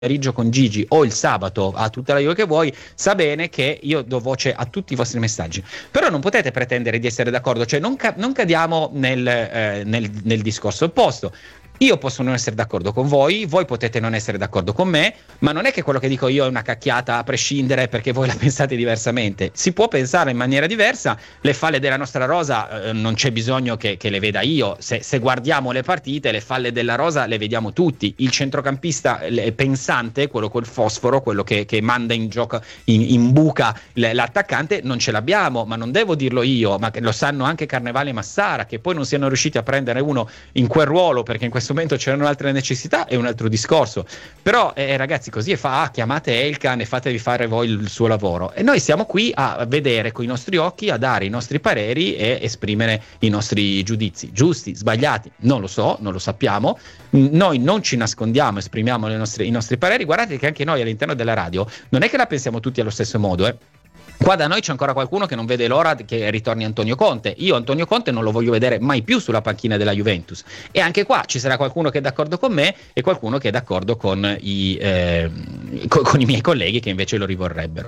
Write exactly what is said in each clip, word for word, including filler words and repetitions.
pomeriggio con Gigi o il sabato a tutta la Juve che vuoi, sa bene che io do voce a tutti i vostri messaggi. Però non potete pretendere di essere d'accordo, cioè non, ca- non cadiamo nel, eh, nel, nel discorso opposto. Io posso non essere d'accordo con voi, voi potete non essere d'accordo con me, ma non è che quello che dico io è una cacchiata a prescindere perché voi la pensate diversamente. Si può pensare in maniera diversa. Le falle della nostra rosa eh, non c'è bisogno che, che le veda io. Se, se guardiamo le partite, le falle della rosa le vediamo tutti. Il centrocampista le, pensante, quello col fosforo, quello che, che manda in gioco, in, in buca l- l'attaccante, non ce l'abbiamo, ma non devo dirlo io, ma lo sanno anche Carnevale e Massara, che poi non siano riusciti a prendere uno in quel ruolo perché in questo momento c'erano altre necessità, è un altro discorso. Però eh, ragazzi, così fa, ah, chiamate Elkan e fatevi fare voi il suo lavoro, e noi siamo qui a vedere con i nostri occhi, a dare i nostri pareri e esprimere i nostri giudizi, giusti, sbagliati, non lo so, non lo sappiamo. Noi non ci nascondiamo, esprimiamo le nostre, i nostri pareri. Guardate che anche noi all'interno della radio non è che la pensiamo tutti allo stesso modo, eh. Qua da noi c'è ancora qualcuno che non vede l'ora che ritorni Antonio Conte. Io Antonio Conte non lo voglio vedere mai più sulla panchina della Juventus. E anche qua ci sarà qualcuno che è d'accordo con me e qualcuno che è d'accordo con i, eh, con, con i miei colleghi che invece lo rivorrebbero.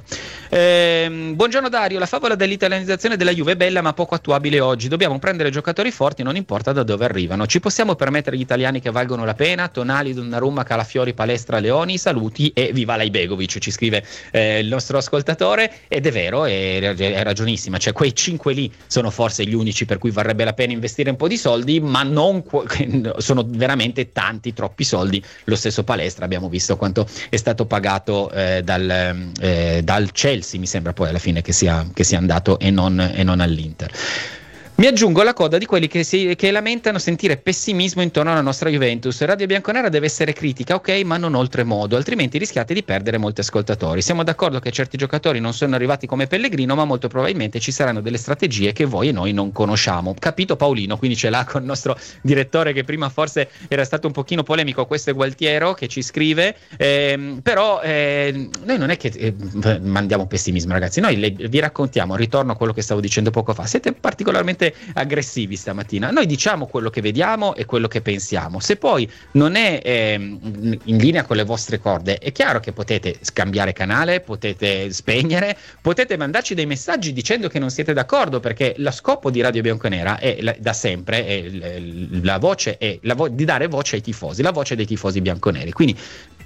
Eh, buongiorno Dario, la favola dell'italianizzazione della Juve è bella ma poco attuabile oggi. Dobbiamo prendere giocatori forti, non importa da dove arrivano. Ci possiamo permettere gli italiani che valgono la pena? Tonali, Donnarumma, Calafiori, Palestra, Leoni, saluti e viva Laibegovic, ci scrive eh, il nostro ascoltatore, ed è vero. È, è ragionissima, cioè quei cinque lì sono forse gli unici per cui varrebbe la pena investire un po' di soldi, ma non sono veramente tanti, troppi soldi. Lo stesso Palestra abbiamo visto quanto è stato pagato eh, dal, eh, dal Chelsea, mi sembra poi alla fine che sia, che sia andato e non, e non all'Inter. Mi aggiungo alla coda di quelli che, si, che lamentano sentire pessimismo intorno alla nostra Juventus. Radio Bianconera deve essere critica, ok, ma non oltremodo, altrimenti rischiate di perdere molti ascoltatori. Siamo d'accordo che certi giocatori non sono arrivati come Pellegrino, ma molto probabilmente ci saranno delle strategie che voi e noi non conosciamo. Capito Paolino? Quindi ce l'ha con il nostro direttore, che prima forse era stato un pochino polemico. Questo è Gualtiero che ci scrive, eh, però eh, noi non è che eh, mandiamo pessimismo, ragazzi, noi le, vi raccontiamo, ritorno a quello che stavo dicendo poco fa, siete particolarmente aggressivi stamattina. Noi diciamo quello che vediamo e quello che pensiamo. Se poi non è eh, in linea con le vostre corde, è chiaro che potete scambiare canale, potete spegnere, potete mandarci dei messaggi dicendo che non siete d'accordo, perché lo scopo di Radio Bianconera è la, da sempre è la voce è la vo- di dare voce ai tifosi, la voce dei tifosi bianconeri. Quindi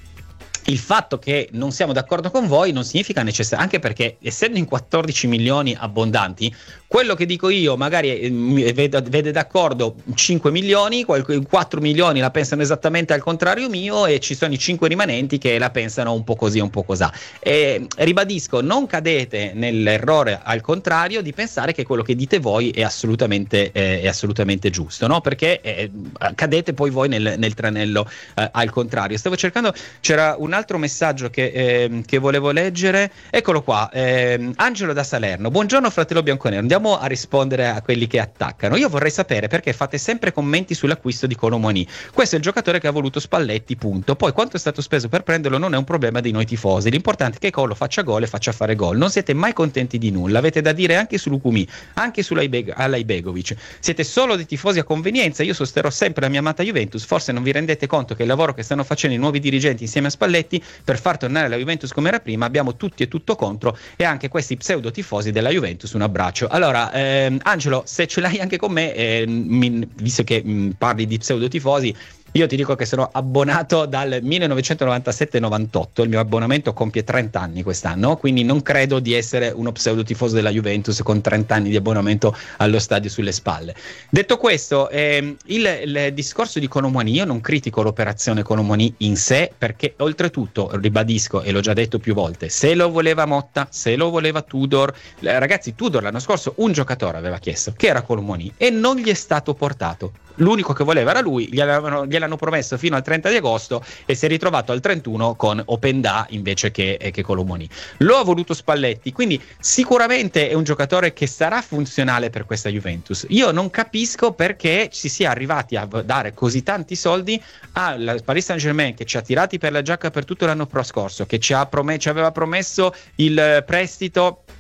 il fatto che non siamo d'accordo con voi non significa necessariamente, anche perché essendo in quattordici milioni abbondanti, quello che dico io magari eh, vede, vede d'accordo cinque milioni, quattro milioni la pensano esattamente al contrario mio, e ci sono i cinque rimanenti che la pensano un po' così, un po' cosà. E ribadisco, non cadete nell'errore al contrario di pensare che quello che dite voi è assolutamente, eh, è assolutamente giusto, no? Perché eh, cadete poi voi nel, nel tranello eh, al contrario. Stavo cercando, c'era un altro messaggio che, eh, che volevo leggere, eccolo qua. eh, Angelo da Salerno: buongiorno fratello bianconero, andiamo a rispondere a quelli che attaccano. Io vorrei sapere perché fate sempre commenti sull'acquisto di Colomoni. Questo è il giocatore che ha voluto Spalletti, punto. Poi quanto è stato speso per prenderlo non è un problema di noi tifosi, l'importante è che Colo faccia gol e faccia fare gol. Non siete mai contenti di nulla, avete da dire anche su Lukumi, anche sull'Aibegovic, siete solo dei tifosi a convenienza. Io sosterrò sempre la mia amata Juventus, forse non vi rendete conto che il lavoro che stanno facendo i nuovi dirigenti insieme a Spalletti per far tornare la Juventus come era prima, abbiamo tutti e tutto contro, e anche questi pseudo tifosi della Juventus un abbraccio. Allora ehm, Angelo, se ce l'hai anche con me, eh, mi, visto che mh, parli di pseudo tifosi, io ti dico che sono abbonato dal millenovecentonovantasette novantotto, il mio abbonamento compie trenta anni quest'anno, quindi non credo di essere uno pseudo tifoso della Juventus con trenta anni di abbonamento allo stadio sulle spalle. Detto questo, ehm, il, il discorso di Colomoni, io non critico l'operazione Colomoni in sé, perché oltretutto, ribadisco e l'ho già detto più volte, se lo voleva Motta, se lo voleva Tudor, ragazzi, Tudor l'anno scorso un giocatore aveva chiesto, che era Colomoni, e non gli è stato portato. L'unico che voleva era lui, gliel'avevano, gliel'hanno promesso fino al trenta di agosto e si è ritrovato al trentuno con Openda invece che, eh, che Colomoni. Lo ha voluto Spalletti, quindi sicuramente è un giocatore che sarà funzionale per questa Juventus. Io non capisco perché si sia arrivati a dare così tanti soldi al Paris Saint-Germain, che ci ha tirati per la giacca per tutto l'anno scorso, che ci, ha prom- ci aveva promesso il prestito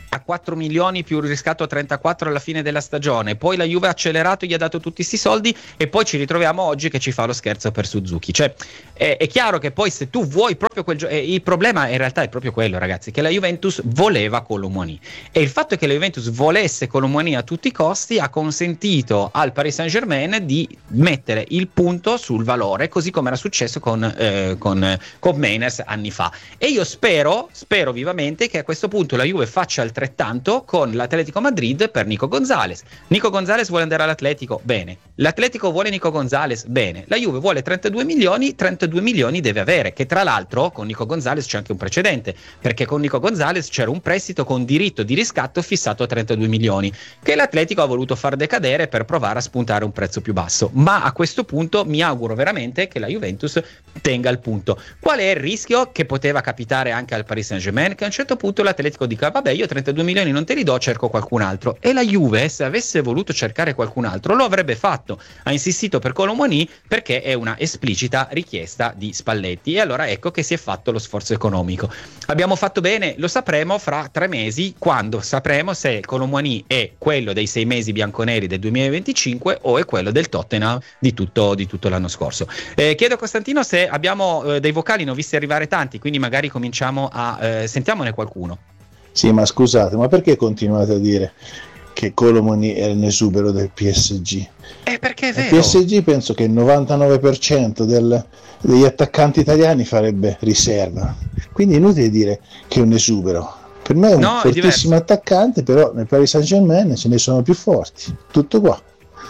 a quattro milioni più il riscatto a trentaquattro alla fine della stagione, poi la Juve ha accelerato, gli ha dato tutti sti soldi e poi ci ritroviamo oggi che ci fa lo scherzo per Suzuki. Cioè è, è chiaro che poi se tu vuoi proprio quel gioco, il problema in realtà è proprio quello, ragazzi, che la Juventus voleva Kolo Muani, e il fatto che la Juventus volesse Kolo Muani a tutti i costi ha consentito al Paris Saint-Germain di mettere il punto sul valore, così come era successo con eh, con, con Mainers anni fa. E io spero spero vivamente che a questo punto la Juve faccia il altrettanto con l'Atletico Madrid per Nico Gonzalez. Nico Gonzalez vuole andare all'Atletico? Bene. L'Atletico vuole Nico Gonzalez? Bene. La Juve vuole trentadue milioni, trentadue milioni deve avere, che tra l'altro con Nico Gonzalez c'è anche un precedente, perché con Nico Gonzalez c'era un prestito con diritto di riscatto fissato a trentadue milioni, che l'Atletico ha voluto far decadere per provare a spuntare un prezzo più basso. Ma a questo punto mi auguro veramente che la Juventus tenga il punto. Qual è il rischio che poteva capitare anche al Paris Saint-Germain? Che a un certo punto l'Atletico dica vabbè, io trentadue milioni non te li do, cerco qualcun altro. E la Juve, se avesse voluto cercare qualcun altro, lo avrebbe fatto. Ha insistito per Kolo Muani perché è una esplicita richiesta di Spalletti, e allora ecco che si è fatto lo sforzo economico. Abbiamo fatto bene? Lo sapremo fra tre mesi, quando sapremo se Kolo Muani è quello dei sei mesi bianconeri del duemilaventicinque o è quello del Tottenham di tutto, di tutto l'anno scorso. Eh, chiedo a Costantino se abbiamo eh, dei vocali, ne ho visti arrivare tanti, quindi magari cominciamo a eh, sentiamone qualcuno. Sì, ma scusate, ma perché continuate a dire che Kolo Muani è un esubero del P S G? Eh, perché è vero. Il P S G penso che il novantanove per cento del, degli attaccanti italiani farebbe riserva, quindi è inutile dire che è un esubero. Per me è un no, fortissimo è attaccante, però nel Paris Saint-Germain ce ne sono più forti. Tutto qua.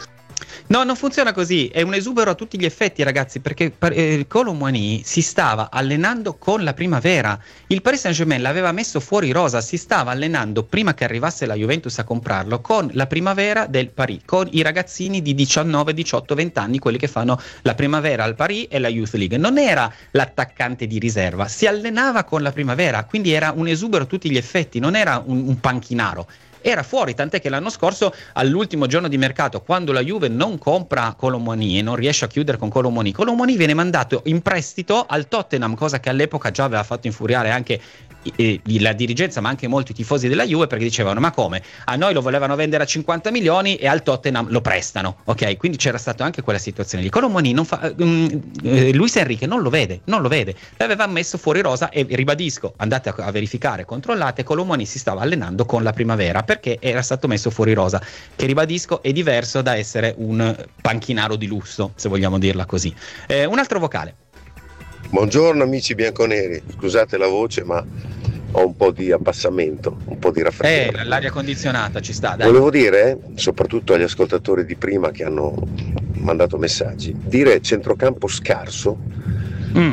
No, non funziona così, è un esubero a tutti gli effetti, ragazzi, perché eh, Kolo Muani si stava allenando con la primavera. Il Paris Saint-Germain l'aveva messo fuori rosa, si stava allenando prima che arrivasse la Juventus a comprarlo con la primavera del Paris, con i ragazzini di diciannove, diciotto, venti anni, quelli che fanno la primavera al Paris e la Youth League. Non era l'attaccante di riserva, si allenava con la primavera, quindi era un esubero a tutti gli effetti, non era un, un panchinaro. Era fuori, tant'è che l'anno scorso all'ultimo giorno di mercato, quando la Juve non compra Kolo Muani e non riesce a chiudere con Kolo Muani, Kolo Muani viene mandato in prestito al Tottenham, cosa che all'epoca già aveva fatto infuriare anche eh, la dirigenza, ma anche molti tifosi della Juve, perché dicevano ma come? A noi lo volevano vendere a cinquanta milioni e al Tottenham lo prestano, ok? Quindi c'era stata anche quella situazione lì. Kolo Muani non fa, um, eh, Luis Enrique non lo vede, non lo vede, l'aveva messo fuori rosa e ribadisco, andate a, a verificare, controllate, Kolo Muani si stava allenando con la primavera perché era stato messo fuori rosa, che ribadisco è diverso da essere un panchinaro di lusso, se vogliamo dirla così. Eh, un altro vocale. Buongiorno amici bianconeri, scusate la voce ma ho un po' di abbassamento, un po' di raffreddore. Eh, l'aria condizionata ci sta, dai. Volevo dire, soprattutto agli ascoltatori di prima che hanno mandato messaggi, dire centrocampo scarso mm.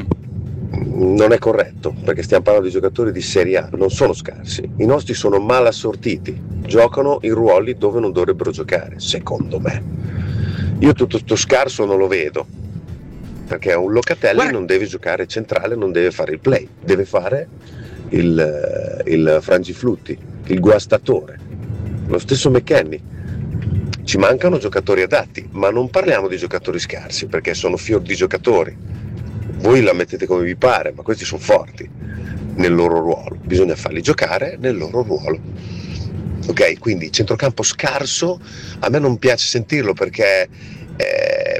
non è corretto, perché stiamo parlando di giocatori di Serie A, non sono scarsi, i nostri sono mal assortiti, giocano in ruoli dove non dovrebbero giocare, secondo me. Io tutto sto scarso non lo vedo, perché un Locatelli Guarda. non deve giocare centrale, non deve fare il play, deve fare il, il frangiflutti, il guastatore, lo stesso McKennie. Ci mancano giocatori adatti, ma non parliamo di giocatori scarsi, perché sono fior di giocatori. Voi la mettete come vi pare, ma questi sono forti nel loro ruolo, bisogna farli giocare nel loro ruolo. Ok, quindi centrocampo scarso a me non piace sentirlo, perché è,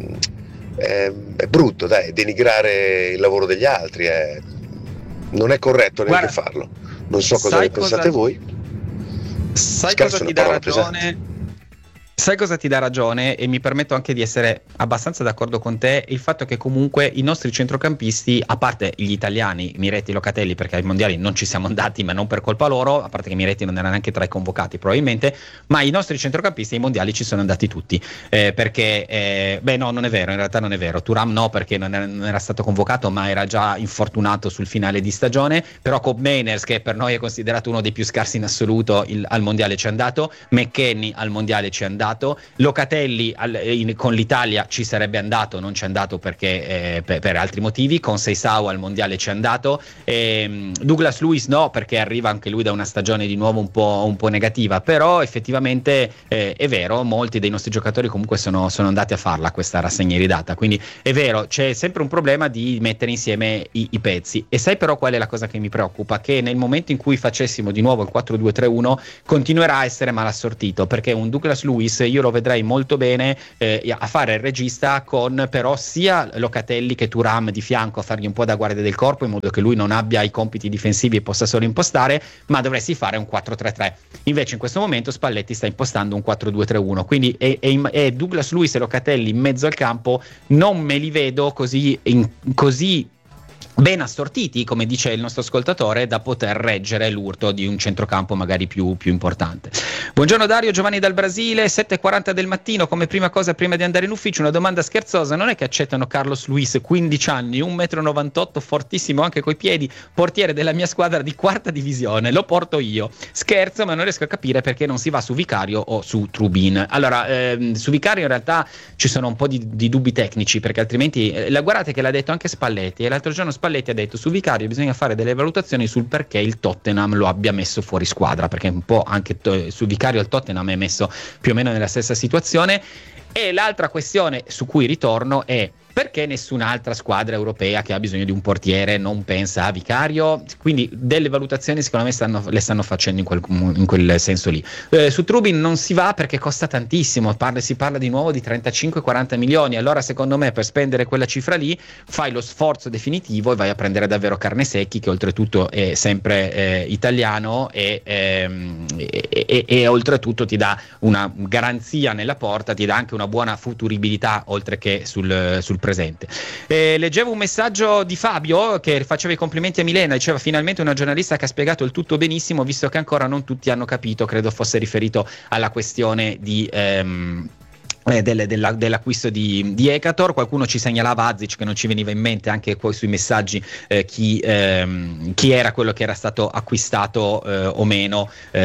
è, è brutto, dai, denigrare il lavoro degli altri, è, non è corretto neanche Guarda, farlo. Non so cosa ne pensate cosa, voi. Sai scarso cosa ti dà ragione? Pesante. Sai cosa ti dà ragione, e mi permetto anche di essere abbastanza d'accordo con te, il fatto che comunque i nostri centrocampisti, a parte gli italiani, Miretti e Locatelli, perché ai mondiali non ci siamo andati, ma non per colpa loro, a parte che Miretti non era neanche tra i convocati probabilmente, ma i nostri centrocampisti ai mondiali ci sono andati tutti, eh, perché, eh, beh no, non è vero, in realtà non è vero, Thuram no, perché non era, non era stato convocato, ma era già infortunato sul finale di stagione, però Kob Mainers, che per noi è considerato uno dei più scarsi in assoluto, il, al mondiale ci è andato, McKennie al mondiale ci è andato, andato, Locatelli al, in, con l'Italia ci sarebbe andato, non c'è andato perché eh, per, per altri motivi, con Seisao al mondiale c'è andato, e Douglas Luiz no, perché arriva anche lui da una stagione di nuovo un po', un po' negativa, però effettivamente eh, è vero, molti dei nostri giocatori comunque sono, sono andati a farla questa rassegna iridata, quindi è vero, c'è sempre un problema di mettere insieme i, i pezzi. E sai però qual è la cosa che mi preoccupa? Che nel momento in cui facessimo di nuovo il quattro due tre uno continuerà a essere mal assortito, perché un Douglas Luiz io lo vedrei molto bene eh, a fare il regista con però sia Locatelli che Thuram di fianco a fargli un po' da guardia del corpo, in modo che lui non abbia i compiti difensivi e possa solo impostare, ma dovresti fare un quattro tre tre. Invece in questo momento Spalletti sta impostando un quattro due tre uno, quindi e, e, e Douglas Luiz e Locatelli in mezzo al campo non me li vedo così, in, così ben assortiti, come dice il nostro ascoltatore, da poter reggere l'urto di un centrocampo magari più, più importante. Buongiorno Dario, Giovanni dal Brasile, sette e quaranta del mattino. Come prima cosa, prima di andare in ufficio, una domanda scherzosa: non è che accettano Carlos Luiz, quindici anni, uno virgola novantotto metri, fortissimo anche coi piedi, portiere della mia squadra di quarta divisione, lo porto io? Scherzo, ma non riesco a capire perché non si va su Vicario o su Trubin. Allora, ehm, su Vicario in realtà ci sono un po' di, di dubbi tecnici, perché altrimenti eh, la guardate che l'ha detto anche Spalletti, e l'altro giorno Spalletti ha detto su Vicario bisogna fare delle valutazioni sul perché il Tottenham lo abbia messo fuori squadra, perché un po' anche to- su Vicario il Tottenham è messo più o meno nella stessa situazione. E l'altra questione su cui ritorno è: perché nessun'altra squadra europea che ha bisogno di un portiere non pensa a Vicario? Quindi delle valutazioni secondo me stanno, le stanno facendo in quel, in quel senso lì. Eh, su Trubin non si va perché costa tantissimo, parla, si parla di nuovo di trentacinque quaranta milioni, allora secondo me per spendere quella cifra lì fai lo sforzo definitivo e vai a prendere davvero Carnesecchi, che oltretutto è sempre eh, italiano e, ehm, e, e, e oltretutto ti dà una garanzia nella porta, ti dà anche una buona futuribilità oltre che sul, sul presente. Eh, leggevo un messaggio di Fabio che faceva i complimenti a Milena, diceva: finalmente una giornalista che ha spiegato il tutto benissimo, visto che ancora non tutti hanno capito. Credo fosse riferito alla questione di ehm, Eh, del, della, dell'acquisto di, di Ekator. Qualcuno ci segnalava Azic, che non ci veniva in mente anche poi sui messaggi eh, chi, ehm, chi era quello che era stato acquistato eh, o meno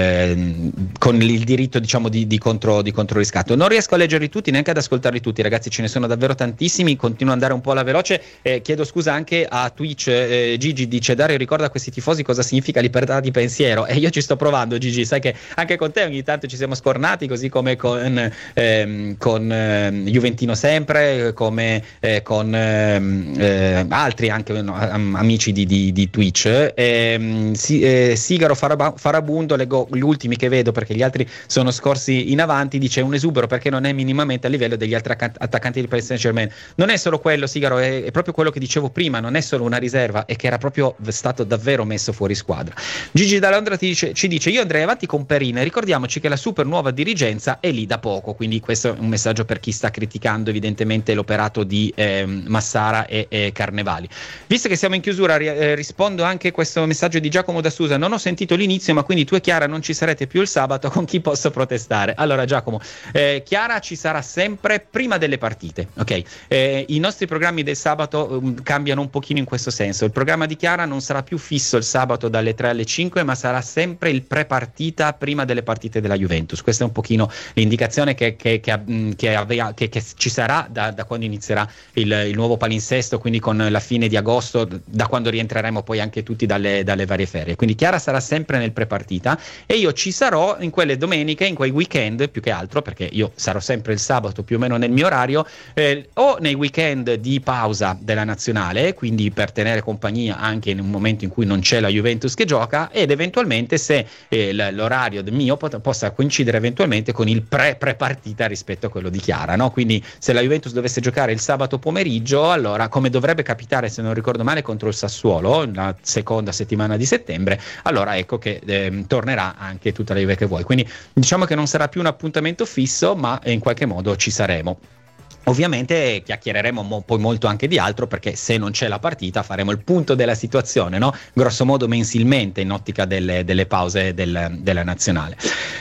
eh, con il diritto, diciamo, di, di, contro, di controriscatto. Non riesco a leggerli tutti, neanche ad ascoltarli tutti, ragazzi, ce ne sono davvero tantissimi, continuo ad andare un po' alla veloce. Eh, chiedo scusa anche a Twitch. eh, Gigi dice: Dario, ricorda a questi tifosi cosa significa libertà di pensiero. E io ci sto provando, Gigi, sai che anche con te ogni tanto ci siamo scornati, così come con ehm, con eh, Juventino sempre, come eh, con eh, altri anche no, amici di, di, di Twitch. Eh, si, eh, Sigaro Farab- Farabundo, leggo gli ultimi che vedo perché gli altri sono scorsi in avanti, dice: un esubero perché non è minimamente a livello degli altri acc- attaccanti del Paris Saint-Germain. Non è solo quello, Sigaro, è, è proprio quello che dicevo prima, non è solo una riserva, è che era proprio stato davvero messo fuori squadra. Gigi da Londra ti dice, ci dice: io andrei avanti con Perin, ricordiamoci che la super nuova dirigenza è lì da poco, quindi questo è un messaggio per chi sta criticando evidentemente l'operato di eh, Massara e, e Carnevali. Visto che siamo in chiusura, ri- eh, rispondo anche a questo messaggio di Giacomo da Susa: non ho sentito l'inizio, ma quindi tu e Chiara non ci sarete più il sabato, con chi posso protestare? Allora Giacomo, eh, Chiara ci sarà sempre prima delle partite, ok? Eh, i nostri programmi del sabato um, cambiano un pochino in questo senso. Il programma di Chiara non sarà più fisso il sabato dalle tre alle cinque, ma sarà sempre il pre-partita prima delle partite della Juventus. Questa è un pochino l'indicazione che, che, che, che Avea, che, che ci sarà da, da quando inizierà il, il nuovo palinsesto, quindi con la fine di agosto, da quando rientreremo poi anche tutti dalle, dalle varie ferie. Quindi Chiara sarà sempre nel prepartita e io ci sarò in quelle domeniche, in quei weekend più che altro, perché io sarò sempre il sabato più o meno nel mio orario, eh, o nei weekend di pausa della nazionale, quindi per tenere compagnia anche in un momento in cui non c'è la Juventus che gioca, ed eventualmente se eh, l'orario del mio pot- possa coincidere eventualmente con il pre-prepartita rispetto a quello di Chiara, no? Quindi se la Juventus dovesse giocare il sabato pomeriggio, allora, come dovrebbe capitare se non ricordo male contro il Sassuolo la seconda settimana di settembre, allora ecco che eh, tornerà anche tutta la Juve che vuoi. Quindi diciamo che non sarà più un appuntamento fisso, ma in qualche modo ci saremo. Ovviamente chiacchiereremo mo- poi molto anche di altro, perché se non c'è la partita faremo il punto della situazione, no? Grosso modo mensilmente, in ottica delle, delle pause del, della nazionale.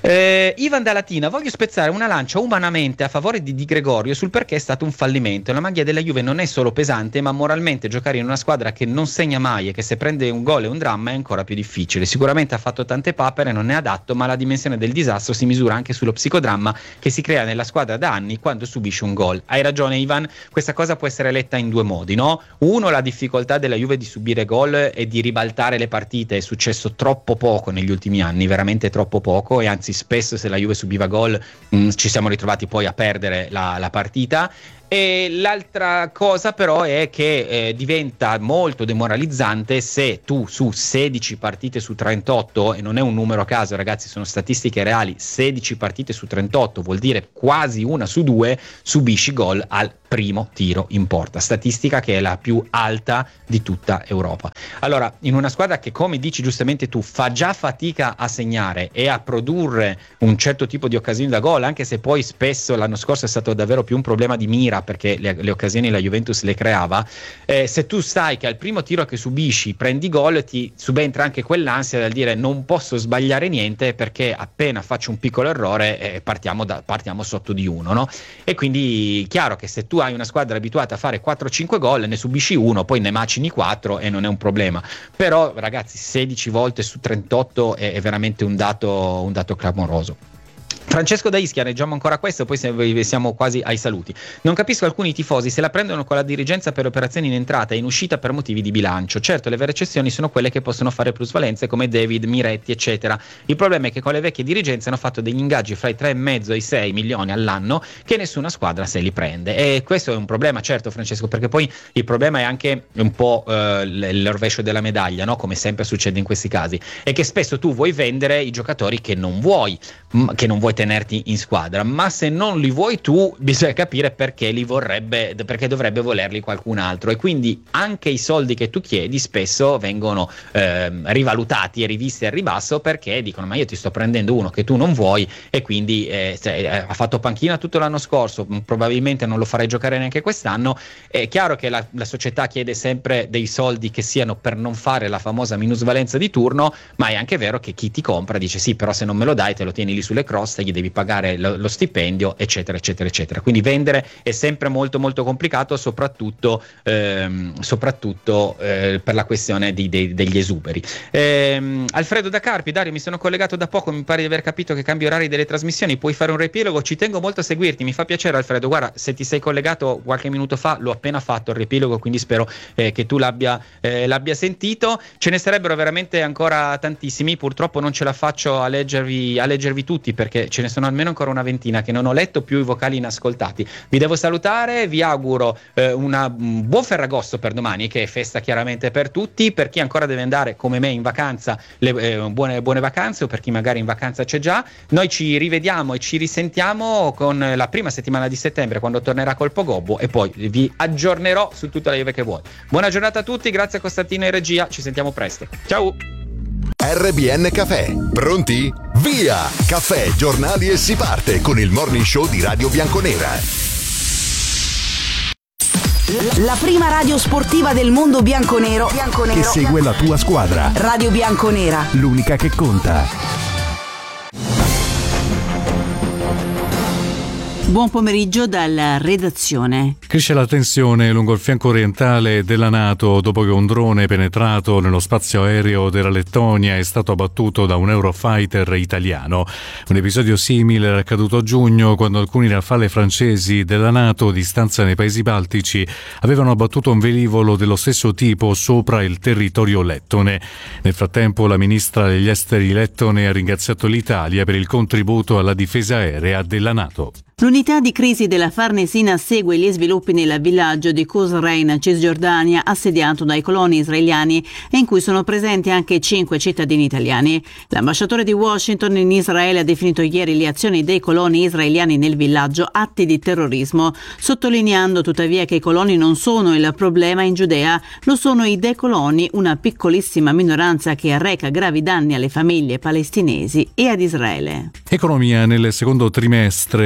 Eh, Ivan da Latina, voglio spezzare una lancia umanamente a favore di Di Gregorio sul perché è stato un fallimento. La maglia della Juve non è solo pesante, ma moralmente giocare in una squadra che non segna mai e che se prende un gol è un dramma è ancora più difficile. Sicuramente ha fatto tante papere, non è adatto, ma la dimensione del disastro si misura anche sullo psicodramma che si crea nella squadra da anni quando subisce un gol. Hai ragione Ivan, questa cosa può essere letta in due modi, no? Uno, la difficoltà della Juve di subire gol e di ribaltare le partite, è successo troppo poco negli ultimi anni, veramente troppo poco, e anzi spesso se la Juve subiva gol mh, ci siamo ritrovati poi a perdere la, la partita. E l'altra cosa però è che eh, diventa molto demoralizzante se tu su sedici partite su trentotto, e non è un numero a caso ragazzi, sono statistiche reali, sedici partite su trentotto vuol dire quasi una su due, subisci gol al primo tiro in porta, statistica che è la più alta di tutta Europa. Allora, in una squadra che, come dici giustamente tu, fa già fatica a segnare e a produrre un certo tipo di occasioni da gol, anche se poi spesso l'anno scorso è stato davvero più un problema di mira, perché le, le occasioni la Juventus le creava, eh, se tu sai che al primo tiro che subisci prendi gol, ti subentra anche quell'ansia del dire non posso sbagliare niente perché appena faccio un piccolo errore eh, partiamo, da, partiamo sotto di uno, no? E quindi chiaro che se tu hai una squadra abituata a fare quattro cinque gol, ne subisci uno, poi ne macini quattro e non è un problema. Però ragazzi, sedici volte su trentotto è, è veramente un dato, un dato clamoroso. Francesco da Ischia, leggiamo ancora questo, poi siamo quasi ai saluti. Non capisco alcuni tifosi se la prendono con la dirigenza per operazioni in entrata e in uscita per motivi di bilancio. Certo, le vere eccezioni sono quelle che possono fare plusvalenze come David, Miretti eccetera. Il problema è che con le vecchie dirigenze hanno fatto degli ingaggi fra i tre e mezzo e i sei milioni all'anno che nessuna squadra se li prende, e questo è un problema, certo Francesco, perché poi il problema è anche un po' eh, il rovescio della medaglia, no? Come sempre succede in questi casi, è che spesso tu vuoi vendere i giocatori che non vuoi, che non vuoi tenerti in squadra, ma se non li vuoi tu bisogna capire perché li vorrebbe, perché dovrebbe volerli qualcun altro, e quindi anche i soldi che tu chiedi spesso vengono eh, rivalutati e rivisti al ribasso, perché dicono ma io ti sto prendendo uno che tu non vuoi e quindi eh, se, eh, ha fatto panchina tutto l'anno scorso, probabilmente non lo farei giocare neanche quest'anno. È chiaro che la, la società chiede sempre dei soldi che siano per non fare la famosa minusvalenza di turno, ma è anche vero che chi ti compra dice sì, però se non me lo dai te lo tieni lì sulle croste, gli devi pagare lo, lo stipendio eccetera eccetera eccetera. Quindi vendere è sempre molto molto complicato, soprattutto ehm, soprattutto eh, per la questione di, de, degli esuberi. ehm, Alfredo da Carpi, Dario, mi sono collegato da poco, mi pare di aver capito che cambio orari delle trasmissioni, puoi fare un riepilogo? Ci tengo molto a seguirti, mi fa piacere Alfredo, guarda, se ti sei collegato qualche minuto fa l'ho appena fatto il riepilogo, quindi spero eh, che tu l'abbia, eh, l'abbia sentito. Ce ne sarebbero veramente ancora tantissimi, purtroppo non ce la faccio a leggervi, a leggervi tutti perché ce ne sono almeno ancora una ventina che non ho letto, più i vocali inascoltati. Vi devo salutare, vi auguro eh, una, un buon Ferragosto per domani, che è festa chiaramente per tutti. Per chi ancora deve andare come me in vacanza, le, eh, buone, buone vacanze, o per chi magari in vacanza c'è già. Noi ci rivediamo e ci risentiamo con la prima settimana di settembre, quando tornerà Colpo Gobbo, e poi vi aggiornerò su tutta la Juve che vuoi. Buona giornata a tutti, grazie a Costantino e regia, ci sentiamo presto, ciao. R B N Cafè, pronti? Via! Caffè, giornali e si parte con il morning show di Radio Bianconera. La prima radio sportiva del mondo bianconero, bianconero che segue la tua squadra. Radio Bianconera, l'unica che conta. Buon pomeriggio dalla redazione. Cresce la tensione lungo il fianco orientale della NATO dopo che un drone penetrato nello spazio aereo della Lettonia è stato abbattuto da un Eurofighter italiano. Un episodio simile era accaduto a giugno, quando alcuni Rafale francesi della NATO di stanza nei paesi baltici avevano abbattuto un velivolo dello stesso tipo sopra il territorio lettone. Nel frattempo la ministra degli esteri lettone ha ringraziato l'Italia per il contributo alla difesa aerea della NATO. L'unità di crisi della Farnesina segue gli sviluppi nel villaggio di Qusrain, Cisgiordania, assediato dai coloni israeliani e in cui sono presenti anche cinque cittadini italiani. L'ambasciatore di Washington in Israele ha definito ieri le azioni dei coloni israeliani nel villaggio atti di terrorismo, sottolineando tuttavia che i coloni non sono il problema in Giudea, lo sono i decoloni, una piccolissima minoranza che arreca gravi danni alle famiglie palestinesi e ad Israele. Economia. Nel secondo trimestre il P I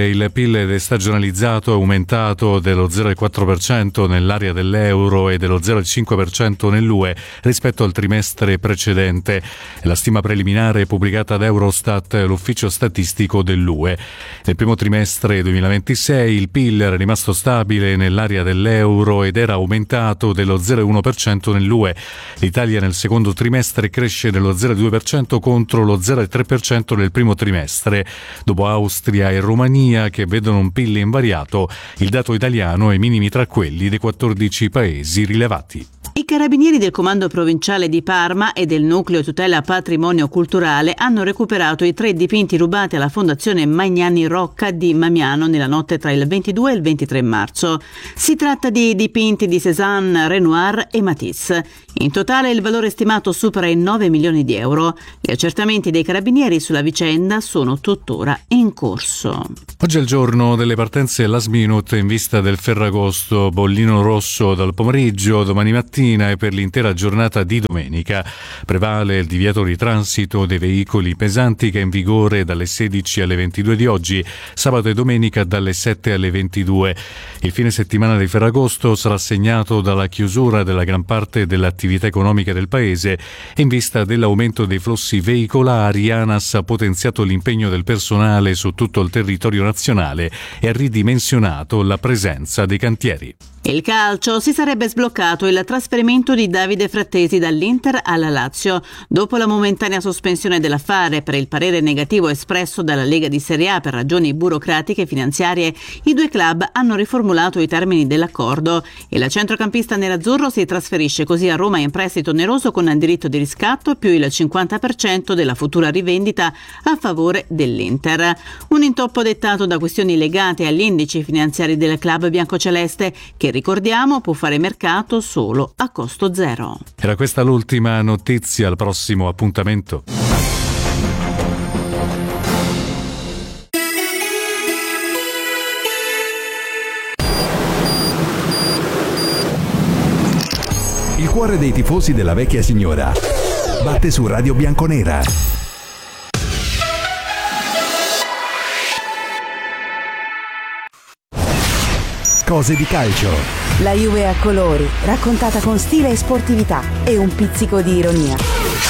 P I L destagionalizzato è aumentato dello zero virgola quattro per cento nell'area dell'euro e dello zero virgola cinque per cento nell'U E rispetto al trimestre precedente. È la stima preliminare pubblicata da Eurostat, l'ufficio statistico dell'U E. Nel primo trimestre duemilaventisei il P I L era rimasto stabile nell'area dell'euro ed era aumentato dello zero virgola uno per cento nell'U E. L'Italia nel secondo trimestre cresce dello zero virgola due per cento contro lo zero virgola tre per cento nel primo trimestre. Dopo Austria e Romania, che vedono un P I L invariato, il dato italiano è ai minimi tra quelli dei quattordici paesi rilevati. I carabinieri del comando provinciale di Parma e del nucleo tutela patrimonio culturale hanno recuperato i tre dipinti rubati alla Fondazione Magnani Rocca di Mamiano nella notte tra il ventidue e il ventitré marzo. Si tratta di dipinti di Cézanne, Renoir e Matisse. In totale il valore stimato supera i nove milioni di euro. Gli accertamenti dei carabinieri sulla vicenda sono tuttora in corso. Oggi è il giorno delle partenze last minute in vista del Ferragosto, bollino rosso dal pomeriggio, domani mattina e per l'intera giornata di domenica. Prevale il divieto di transito dei veicoli pesanti che è in vigore dalle sedici alle ventidue di oggi, sabato e domenica dalle sette alle ventidue. Il fine settimana di Ferragosto sarà segnato dalla chiusura della gran parte delle attività economiche del paese e in vista dell'aumento dei flussi veicolari ANAS ha potenziato l'impegno del personale su tutto il territorio nazionale e ha ridimensionato la presenza dei cantieri. Il calcio: si sarebbe sbloccato il trasferimento di Davide Frattesi dall'Inter alla Lazio. Dopo la momentanea sospensione dell'affare per il parere negativo espresso dalla Lega di Serie A per ragioni burocratiche e finanziarie, i due club hanno riformulato i termini dell'accordo e la centrocampista nerazzurro si trasferisce così a Roma in prestito oneroso con diritto di riscatto più il cinquanta per cento della futura rivendita a favore dell'Inter. Un intoppo dettato da questioni legate agli indici finanziari del club biancoceleste, che ricordiamo può fare mercato solo a costo zero. Era questa l'ultima notizia, al prossimo appuntamento. Il cuore dei tifosi della vecchia signora batte su Radio Bianconera. Cose di calcio. La Juve a colori, raccontata con stile e sportività e un pizzico di ironia.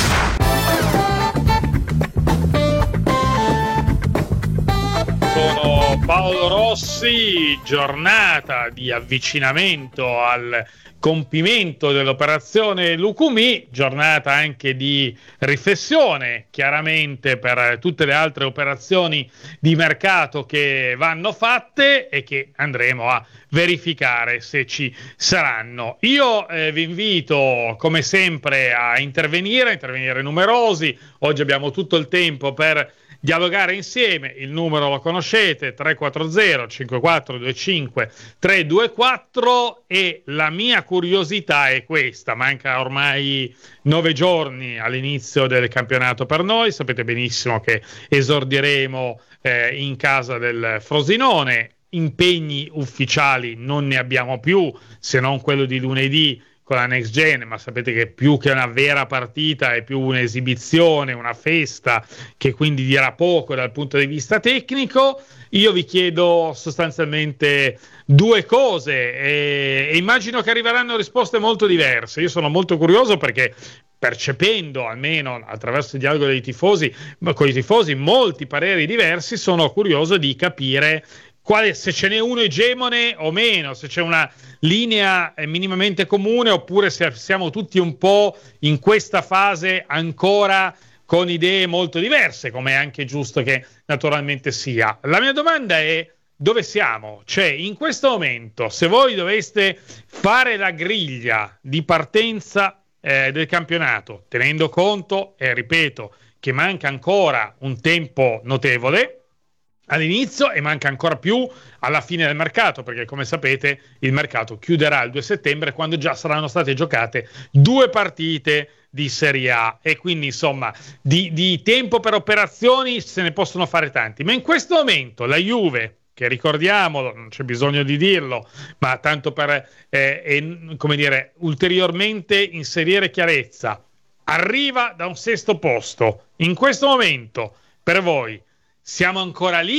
Sono Paolo Rossi, giornata di avvicinamento al compimento dell'operazione Lucumí, giornata anche di riflessione chiaramente per tutte le altre operazioni di mercato che vanno fatte e che andremo a verificare se ci saranno. Io eh, vi invito come sempre a intervenire, a intervenire numerosi. Oggi abbiamo tutto il tempo per dialogare insieme. Il numero lo conoscete, tre quattro zero cinque quattro due cinque tre due quattro, e la mia curiosità è questa: manca ormai nove giorni all'inizio del campionato per noi, sapete benissimo che esordiremo eh, in casa del Frosinone. Impegni ufficiali non ne abbiamo più, se non quello di lunedì con la Next Gen, ma sapete che più che una vera partita è più un'esibizione, una festa, che quindi dirà poco dal punto di vista tecnico. Io vi chiedo sostanzialmente due cose e, e immagino che arriveranno risposte molto diverse. Io sono molto curioso perché, percependo almeno attraverso il dialogo dei tifosi, con i tifosi molti pareri diversi, sono curioso di capire quale, se ce n'è uno egemone o meno, se c'è una linea minimamente comune oppure se siamo tutti un po' in questa fase ancora con idee molto diverse, come è anche giusto che naturalmente sia. La mia domanda è: dove siamo? Cioè, in questo momento, se voi doveste fare la griglia di partenza eh, del campionato, tenendo conto, e ripeto, che manca ancora un tempo notevole all'inizio e manca ancora più alla fine del mercato, perché come sapete il mercato chiuderà il due settembre, quando già saranno state giocate due partite di Serie A, e quindi insomma di, di tempo per operazioni se ne possono fare tanti. Ma in questo momento la Juve, che ricordiamolo, non c'è bisogno di dirlo, ma tanto per eh, eh, come dire, ulteriormente inserire chiarezza, arriva da un sesto posto. In questo momento per voi siamo ancora lì?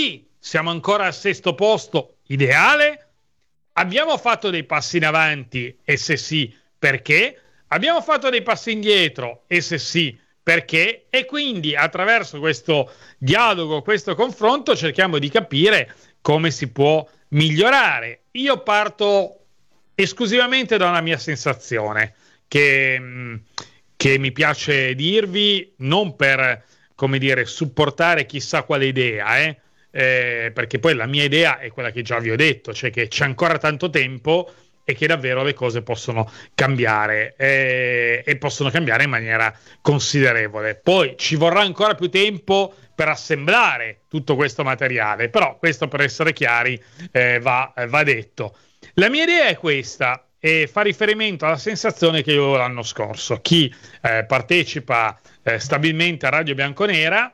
siamo ancora al sesto posto, ideale? Abbiamo fatto dei passi in avanti e se sì, perché? Abbiamo fatto dei passi indietro e se sì, perché? E quindi attraverso questo dialogo, questo confronto cerchiamo di capire come si può migliorare. Io parto esclusivamente da una mia sensazione che, che mi piace dirvi, non per, come dire, supportare chissà quale idea, eh? Eh, perché poi la mia idea è quella che già vi ho detto, cioè che c'è ancora tanto tempo e che davvero le cose possono cambiare eh, e possono cambiare in maniera considerevole. Poi ci vorrà ancora più tempo per assemblare tutto questo materiale, però questo, per essere chiari, eh, va, va detto. La mia idea è questa, e fa riferimento alla sensazione che io avevo l'anno scorso. Chi eh, partecipa eh, stabilmente a Radio Bianconera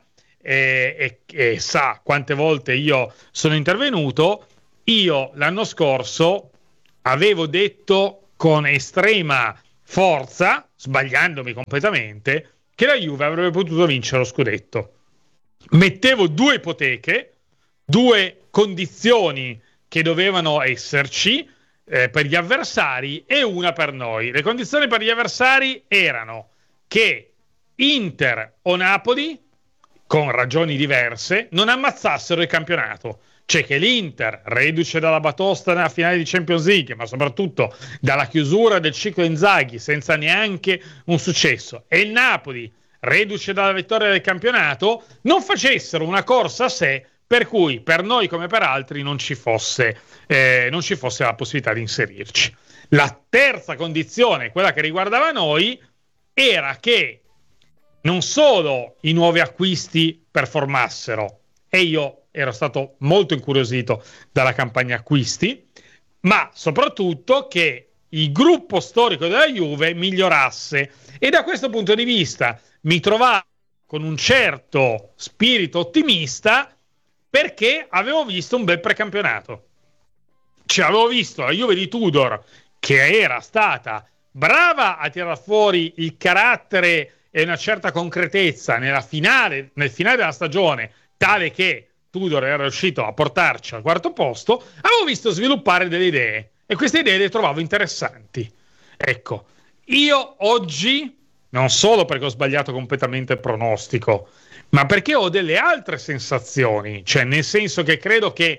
E, e, e sa quante volte io sono intervenuto, io l'anno scorso avevo detto con estrema forza, sbagliandomi completamente, che la Juve avrebbe potuto vincere lo scudetto. Mettevo due ipoteche, due condizioni che dovevano esserci eh, per gli avversari e una per noi. Le condizioni per gli avversari erano che Inter o Napoli, con ragioni diverse, non ammazzassero il campionato. Cioè che l'Inter, reduce dalla batosta nella finale di Champions League, ma soprattutto dalla chiusura del ciclo Inzaghi senza neanche un successo, e il Napoli, reduce dalla vittoria del campionato, non facessero una corsa a sé per cui per noi come per altri non ci fosse, eh, non ci fosse la possibilità di inserirci. La terza condizione, quella che riguardava noi, era che non solo i nuovi acquisti performassero, e io ero stato molto incuriosito dalla campagna acquisti, ma soprattutto che il gruppo storico della Juve migliorasse. E da questo punto di vista mi trovavo con un certo spirito ottimista, perché avevo visto un bel precampionato. Cioè avevo visto la Juve di Tudor, che era stata brava a tirare fuori il carattere e una certa concretezza nella finale, nel finale della stagione, tale che Tudor era riuscito a portarci al quarto posto. Avevo visto sviluppare delle idee e queste idee le trovavo interessanti. Ecco, io oggi, non solo perché ho sbagliato completamente il pronostico, ma perché ho delle altre sensazioni, cioè nel senso che credo che,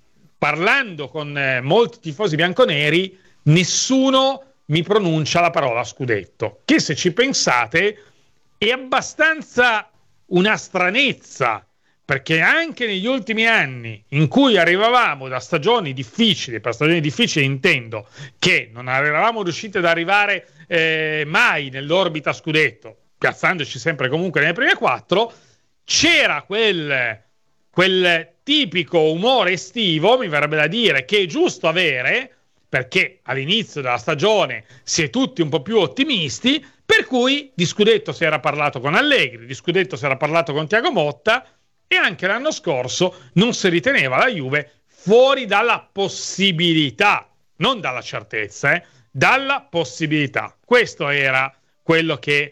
parlando con eh, molti tifosi bianconeri, nessuno mi pronuncia la parola scudetto, che se ci pensate è abbastanza una stranezza, perché anche negli ultimi anni in cui arrivavamo da stagioni difficili, per stagioni difficili intendo che non eravamo riusciti ad arrivare eh, mai nell'orbita scudetto, piazzandoci sempre comunque nelle prime quattro, c'era quel, quel tipico umore estivo, mi verrebbe da dire, che è giusto avere, perché all'inizio della stagione si è tutti un po' più ottimisti, per cui di scudetto si era parlato con Allegri, di scudetto si era parlato con Thiago Motta, e anche l'anno scorso non si riteneva la Juve fuori dalla possibilità, non dalla certezza, eh, dalla possibilità. Questo era quello che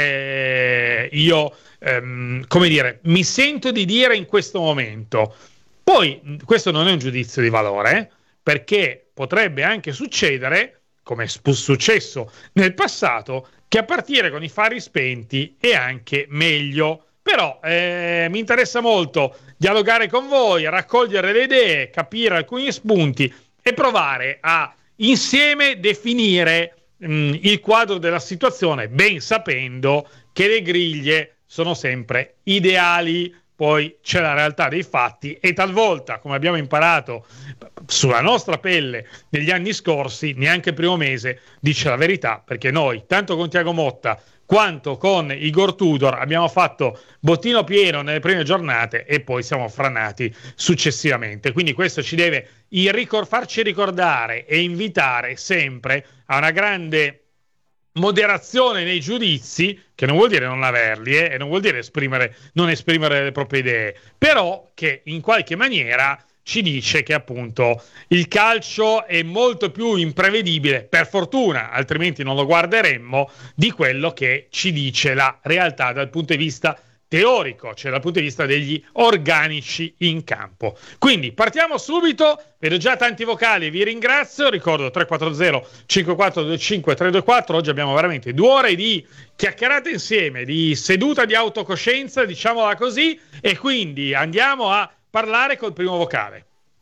eh, io, ehm, come dire, mi sento di dire in questo momento. Poi questo non è un giudizio di valore, eh, perché potrebbe anche succedere, come è successo nel passato, che a partire con i fari spenti è anche meglio. Però eh, mi interessa molto dialogare con voi, raccogliere le idee, capire alcuni spunti e provare a insieme definire mh, il quadro della situazione, ben sapendo che le griglie sono sempre ideali. Poi c'è la realtà dei fatti e talvolta, come abbiamo imparato sulla nostra pelle negli anni scorsi, neanche il primo mese dice la verità, perché noi, tanto con Thiago Motta quanto con Igor Tudor, abbiamo fatto bottino pieno nelle prime giornate e poi siamo franati successivamente. Quindi questo ci deve ricor- farci ricordare e invitare sempre a una grande moderazione nei giudizi, che non vuol dire non averli eh, e non vuol dire esprimere, non esprimere le proprie idee, però che in qualche maniera ci dice che appunto il calcio è molto più imprevedibile, per fortuna, altrimenti non lo guarderemmo, di quello che ci dice la realtà dal punto di vista teorico, cioè dal punto di vista degli organici in campo. Quindi partiamo subito, vedo già tanti vocali, vi ringrazio, ricordo tre quattro zero cinque quattro due cinque tre due quattro, oggi abbiamo veramente due ore di chiacchierate insieme, di seduta di autocoscienza, diciamola così, e quindi andiamo a parlare col primo vocale.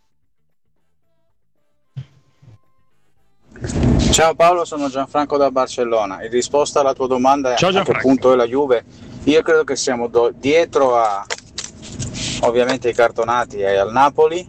Ciao Paolo, sono Gianfranco da Barcellona. In risposta alla tua domanda, Ciao, a che punto è la Juve, io credo che siamo do- dietro a ovviamente i cartonati e al Napoli,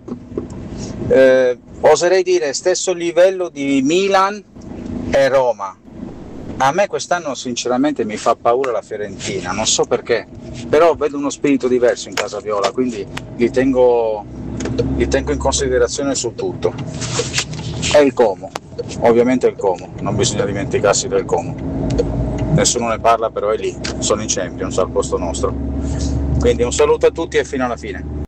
eh, oserei dire stesso livello di Milan e Roma. A me quest'anno sinceramente mi fa paura la Fiorentina, non so perché, però vedo uno spirito diverso in casa viola, quindi li tengo, li tengo in considerazione su tutto. E il Como, ovviamente il Como, non bisogna dimenticarsi del Como. Nessuno ne parla, però è lì, sono in Champions al posto nostro. Quindi un saluto a tutti e fino alla fine.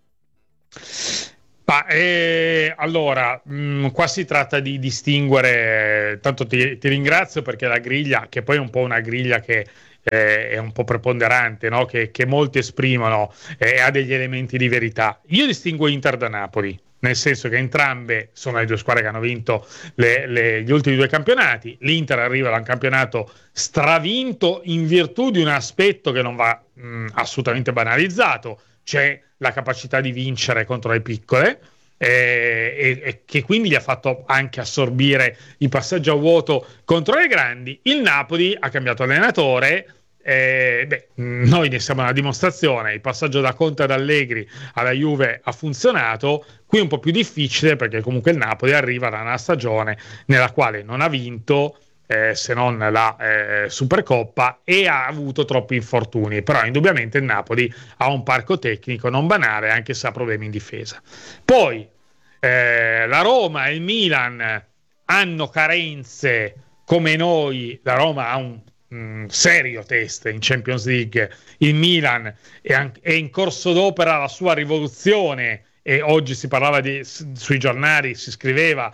Ma, eh, allora, mh, qua si tratta di distinguere, tanto ti, ti ringrazio perché la griglia, che poi è un po' una griglia che eh, è un po' preponderante, no? che, che molti esprimono, eh, ha degli elementi di verità. Io distingo Inter da Napoli, nel senso che entrambe sono le due squadre che hanno vinto le, le, gli ultimi due campionati. L'Inter arriva da un campionato stravinto in virtù di un aspetto che non va mh, assolutamente banalizzato, c'è la capacità di vincere contro le piccole, eh, e, e che quindi gli ha fatto anche assorbire i passaggi a vuoto contro le grandi. Il Napoli ha cambiato allenatore. Eh, beh, noi ne siamo una dimostrazione, il passaggio da Conte ad Allegri alla Juve ha funzionato, qui è un po' più difficile perché comunque il Napoli arriva da una stagione nella quale non ha vinto eh, se non la eh, Supercoppa e ha avuto troppi infortuni, però indubbiamente il Napoli ha un parco tecnico non banale anche se ha problemi in difesa. Poi eh, la Roma e il Milan hanno carenze come noi, la Roma ha un Mm, serio test in Champions League, il Milan è, an- è in corso d'opera la sua rivoluzione e oggi si parlava di, sui giornali si scriveva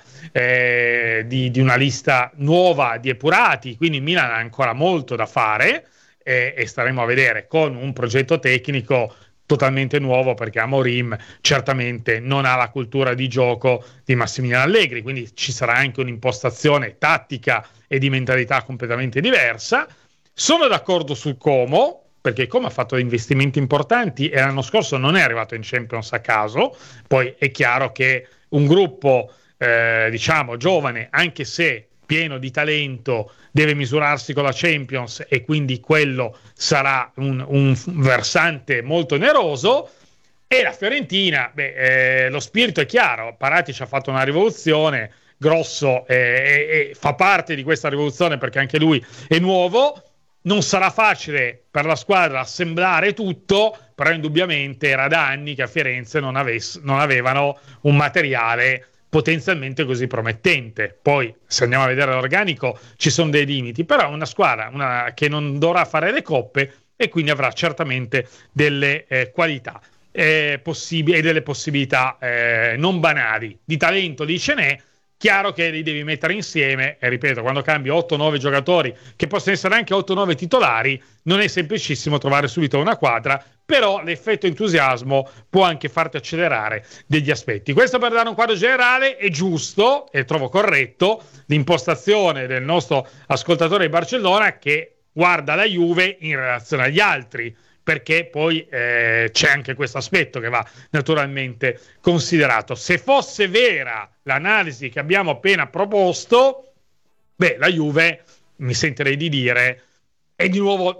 eh, di, di una lista nuova di epurati, quindi il Milan ha ancora molto da fare eh, e staremo a vedere con un progetto tecnico totalmente nuovo, perché Amorim certamente non ha la cultura di gioco di Massimiliano Allegri, quindi ci sarà anche un'impostazione tattica e di mentalità completamente diversa. Sono d'accordo sul Como, perché il Como ha fatto investimenti importanti e l'anno scorso non è arrivato in Champions a caso. Poi è chiaro che un gruppo eh, diciamo giovane, anche se pieno di talento, deve misurarsi con la Champions e quindi quello sarà un, un versante molto oneroso. E la Fiorentina, beh, eh, lo spirito è chiaro, Paratici ha fatto una rivoluzione, Grosso eh, eh, fa parte di questa rivoluzione perché anche lui è nuovo. Non sarà facile per la squadra assemblare tutto, però indubbiamente era da anni che a Firenze non, avess- non avevano un materiale potenzialmente così promettente. Poi se andiamo a vedere l'organico ci sono dei limiti, però è una squadra una, che non dovrà fare le coppe e quindi avrà certamente delle eh, qualità eh, possibili e delle possibilità eh, non banali. Di talento lì ce n'è, chiaro che li devi mettere insieme e ripeto, quando cambi otto nove giocatori che possono essere anche otto nove titolari non è semplicissimo trovare subito una quadra, però l'effetto entusiasmo può anche farti accelerare degli aspetti. Questo per dare un quadro generale. È giusto e trovo corretto l'impostazione del nostro ascoltatore di Barcellona che guarda la Juve in relazione agli altri, perché poi eh, c'è anche questo aspetto che va naturalmente considerato. Se fosse vera l'analisi che abbiamo appena proposto, beh, la Juve, mi sentirei di dire, è di nuovo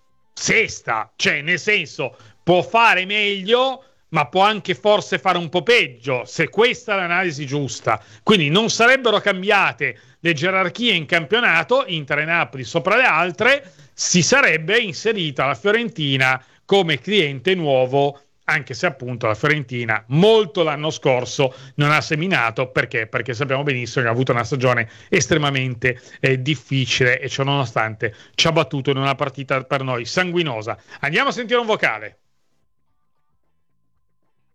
sesta, cioè nel senso può fare meglio ma può anche forse fare un po' peggio, se questa è l'analisi giusta. Quindi non sarebbero cambiate le gerarchie in campionato, Inter e Napoli sopra le altre, si sarebbe inserita la Fiorentina come cliente nuovo, anche se appunto la Fiorentina molto l'anno scorso non ha seminato. Perché? Perché sappiamo benissimo che ha avuto una stagione estremamente eh, difficile e ciò nonostante ci ha battuto in una partita per noi sanguinosa. Andiamo a sentire un vocale.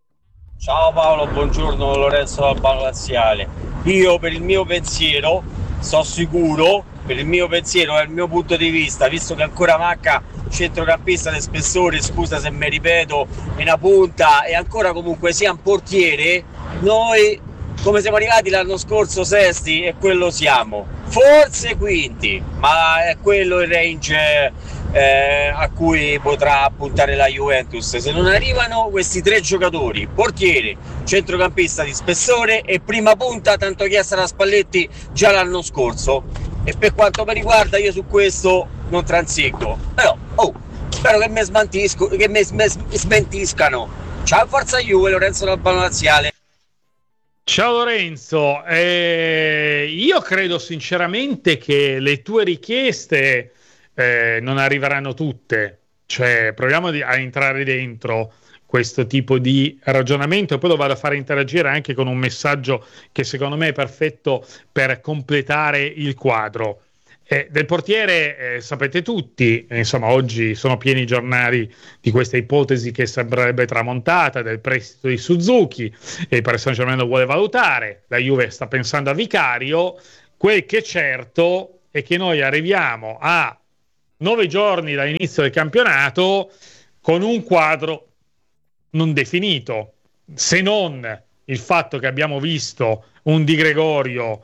Ciao Paolo, buongiorno, Lorenzo Albano Laziale. Io per il mio pensiero so sicuro, per il mio pensiero e il mio punto di vista, visto che ancora manca centrocampista di spessore, scusa se mi ripeto, in una punta e ancora comunque sia un portiere, noi come siamo arrivati l'anno scorso sesti e quello siamo, forse quinti, ma è quello il range eh, a cui potrà puntare la Juventus se non arrivano questi tre giocatori, portiere, centrocampista di spessore e prima punta, tanto chiesta da Spalletti già l'anno scorso. E per quanto mi riguarda io su questo non transigo, però oh, spero che mi smentisco, che mi smentiscano. Ciao, forza Juve, Lorenzo dall'Albano Laziale. Ciao Lorenzo, eh, io credo sinceramente che le tue richieste eh, non arriveranno tutte, cioè proviamo di, a entrare dentro questo tipo di ragionamento e poi lo vado a fare interagire anche con un messaggio che secondo me è perfetto per completare il quadro. Eh, del portiere eh, sapete tutti, eh, insomma oggi sono pieni i giornali di questa ipotesi che sembrerebbe tramontata del prestito di Suzuki e il Paris Saint-Germain lo vuole valutare, la Juve sta pensando a Vicario. Quel che è certo è che noi arriviamo a nove giorni dall'inizio del campionato con un quadro non definito, se non il fatto che abbiamo visto un Di Gregorio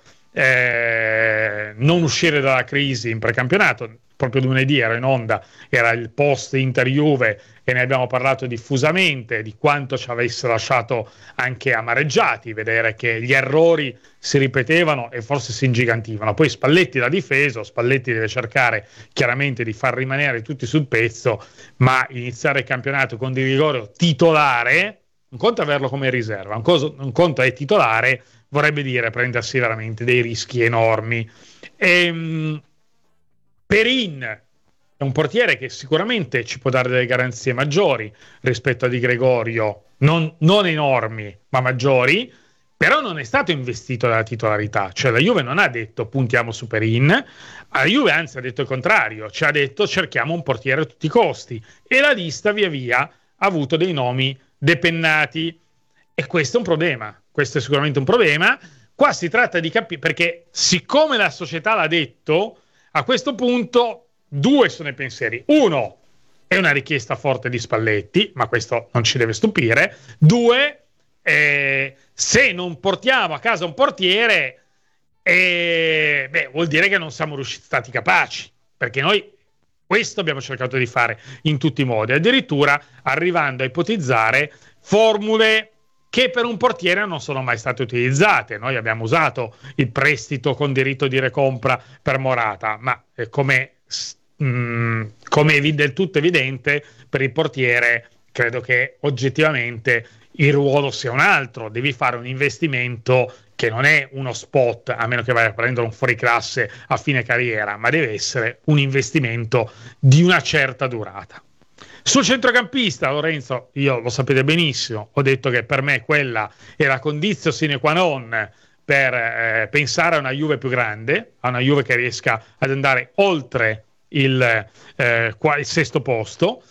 Eh, non uscire dalla crisi in precampionato. Proprio lunedì ero in onda, era il post Inter-Juve e ne abbiamo parlato diffusamente di quanto ci avesse lasciato anche amareggiati vedere che gli errori si ripetevano e forse si ingigantivano. Poi Spalletti l'ha difeso, Spalletti deve cercare chiaramente di far rimanere tutti sul pezzo, ma iniziare il campionato con Di Gregorio titolare, un conto è averlo come riserva, un, coso, un conto è titolare, vorrebbe dire prendersi veramente dei rischi enormi. Ehm, Perin è un portiere che sicuramente ci può dare delle garanzie maggiori rispetto a Di Gregorio, non, non enormi, ma maggiori, però non è stato investito dalla titolarità, cioè la Juve non ha detto puntiamo su Perin, la Juve anzi ha detto il contrario, ci ha detto cerchiamo un portiere a tutti i costi, e la lista via via ha avuto dei nomi depennati, e questo è un problema. Questo è sicuramente un problema. Qua si tratta di capire, perché siccome la società l'ha detto, a questo punto due sono i pensieri. Uno, è una richiesta forte di Spalletti, ma questo non ci deve stupire. Due, eh, se non portiamo a casa un portiere, eh, beh, vuol dire che non siamo riusciti stati capaci, perché noi questo abbiamo cercato di fare in tutti i modi, addirittura arrivando a ipotizzare formule che per un portiere non sono mai state utilizzate. Noi abbiamo usato il prestito con diritto di recompra per Morata, ma eh, come, mh, come è del tutto evidente, per il portiere credo che oggettivamente il ruolo sia un altro. Devi fare un investimento che non è uno spot, a meno che vai a prendere un fuoriclasse a fine carriera, ma deve essere un investimento di una certa durata. Sul centrocampista, Lorenzo, io lo sapete benissimo, ho detto che per me quella è la condizio sine qua non per eh, pensare a una Juve più grande, a una Juve che riesca ad andare oltre il, eh, qua, il sesto posto,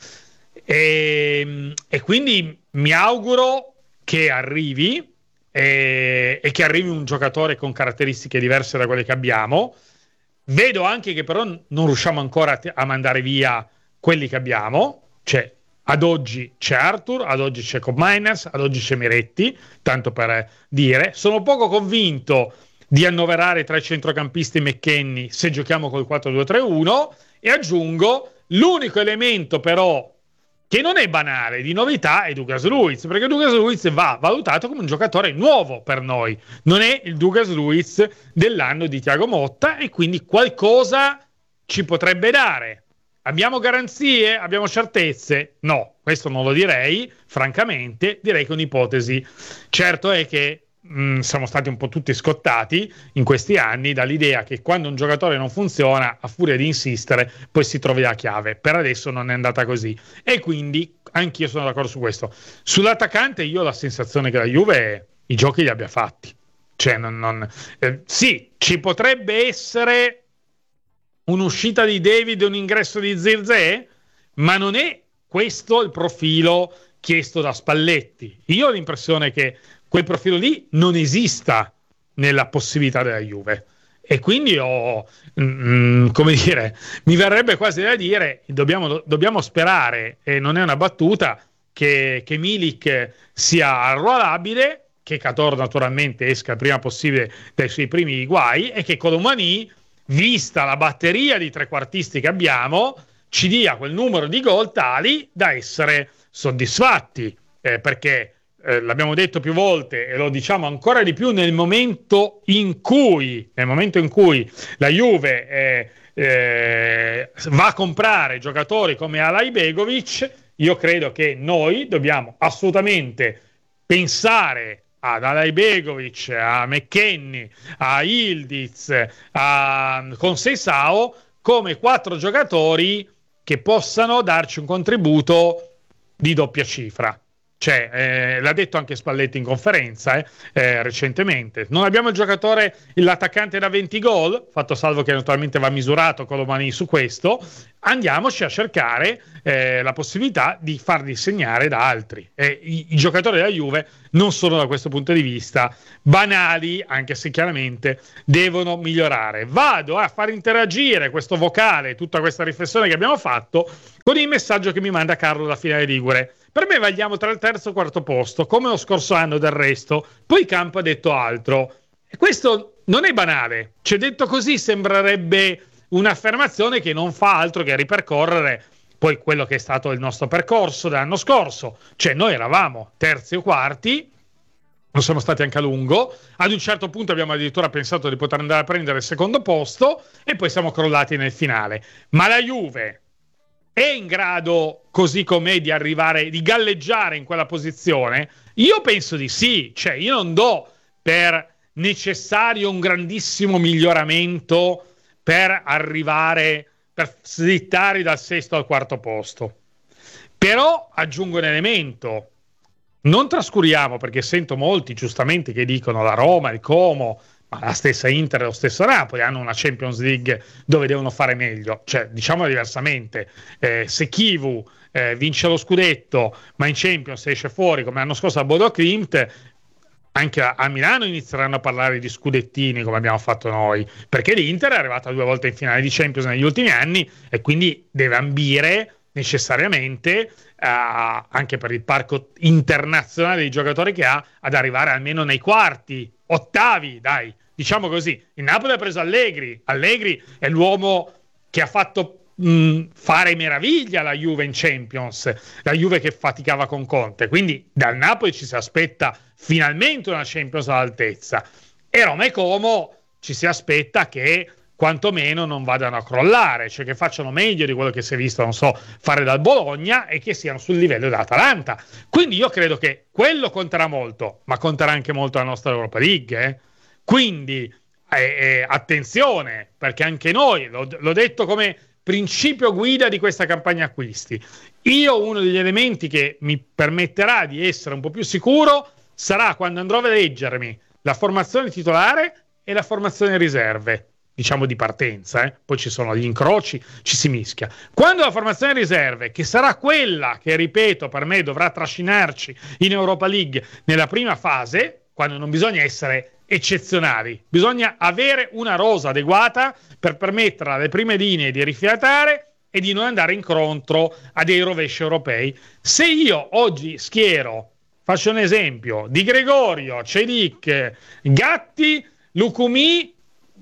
e, e quindi mi auguro che arrivi e, e che arrivi un giocatore con caratteristiche diverse da quelle che abbiamo. Vedo anche che però non riusciamo ancora a mandare via quelli che abbiamo. Cioè, ad oggi c'è Arthur, ad oggi c'è Koopmeiners, ad oggi c'è Miretti, tanto per dire. Sono poco convinto di annoverare tra i centrocampisti McKennie se giochiamo col quattro due tre uno, e aggiungo l'unico elemento però che non è banale di novità è Douglas Luiz, perché Douglas Luiz va valutato come un giocatore nuovo per noi, non è il Douglas Luiz dell'anno di Thiago Motta, e quindi qualcosa ci potrebbe dare. Abbiamo garanzie? Abbiamo certezze? No, questo non lo direi, francamente, direi che è un'ipotesi. Certo è che mh, siamo stati un po' tutti scottati in questi anni dall'idea che quando un giocatore non funziona, a furia di insistere, poi si trovi la chiave. Per adesso non è andata così, e quindi anch'io sono d'accordo su questo. Sull'attaccante io ho la sensazione che la Juve i giochi li abbia fatti. Cioè, non, non, eh, sì, ci potrebbe essere un'uscita di David e un ingresso di Zirze, ma non è questo il profilo chiesto da Spalletti. Io ho l'impressione che quel profilo lì non esista nella possibilità della Juve. e quindi ho, mm, come dire, mi verrebbe quasi da dire dobbiamo, dobbiamo sperare, e non è una battuta, che, che Milik sia arruolabile, che Cador naturalmente esca il prima possibile dai suoi primi guai, e che Colomani, vista la batteria di trequartisti che abbiamo, ci dia quel numero di gol tali da essere soddisfatti, eh, perché eh, l'abbiamo detto più volte e lo diciamo ancora di più nel momento in cui nel momento in cui la Juve eh, eh, va a comprare giocatori come Alajbegovic, io credo che noi dobbiamo assolutamente pensare ad Alajbegovic, a McKennie, a Yildiz, a Conceição come quattro giocatori che possano darci un contributo di doppia cifra. Cioè, eh, l'ha detto anche Spalletti in conferenza eh, eh, recentemente. Non abbiamo il giocatore, l'attaccante da venti gol, fatto salvo che naturalmente va misurato Colomani su questo. Andiamoci a cercare eh, la possibilità di farli segnare da altri. E i, i giocatori della Juve non sono da questo punto di vista banali, anche se chiaramente devono migliorare. Vado a far interagire questo vocale, tutta questa riflessione che abbiamo fatto, con il messaggio che mi manda Carlo da Finale Ligure. Per me vagliamo tra il terzo e il quarto posto, come lo scorso anno del resto. Poi Campo ha detto altro. E questo non è banale. Cioè, detto così sembrerebbe un'affermazione che non fa altro che ripercorrere poi quello che è stato il nostro percorso dell'anno scorso. Cioè, noi eravamo terzi o quarti, lo siamo stati anche a lungo. Ad un certo punto abbiamo addirittura pensato di poter andare a prendere il secondo posto e poi siamo crollati nel finale. Ma la Juve è in grado, così com'è, di arrivare, di galleggiare in quella posizione? Io penso di sì. Cioè, io non do per necessario un grandissimo miglioramento per arrivare, per slittare dal sesto al quarto posto. Però aggiungo un elemento. Non trascuriamo, perché sento molti giustamente che dicono la Roma, il Como, ma la stessa Inter e lo stesso Napoli hanno una Champions League dove devono fare meglio. Cioè, diciamolo diversamente, eh, se Kivu eh, vince lo scudetto ma in Champions esce fuori come l'anno scorso a Bodo Klimt, anche a, a Milano inizieranno a parlare di scudettini come abbiamo fatto noi, perché l'Inter è arrivata due volte in finale di Champions negli ultimi anni e quindi deve ambire necessariamente, uh, anche per il parco internazionale di giocatori che ha, ad arrivare almeno nei quarti, ottavi, dai, diciamo così. Il Napoli ha preso Allegri. Allegri è l'uomo che ha fatto mh, fare meraviglia alla Juve in Champions, la Juve che faticava con Conte, quindi dal Napoli ci si aspetta finalmente una Champions all'altezza, e Roma e Como ci si aspetta che quantomeno non vadano a crollare, cioè che facciano meglio di quello che si è visto, non so, fare dal Bologna, e che siano sul livello dell'Atalanta. Quindi io credo che quello conterà molto, ma conterà anche molto la nostra Europa League. Eh? Quindi eh, eh, attenzione, perché anche noi, l'ho, l'ho detto come principio guida di questa campagna acquisti, io uno degli elementi che mi permetterà di essere un po' più sicuro sarà quando andrò a leggermi la formazione titolare e la formazione riserve, diciamo di partenza, eh? Poi ci sono gli incroci, ci si mischia. Quando la formazione riserve, che sarà quella che, ripeto, per me dovrà trascinarci in Europa League nella prima fase, quando non bisogna essere eccezionali, bisogna avere una rosa adeguata per permettere alle prime linee di rifiatare e di non andare incontro a dei rovesci europei. Se io oggi schiero, faccio un esempio, Di Gregorio, Celic, Gatti, Lucumí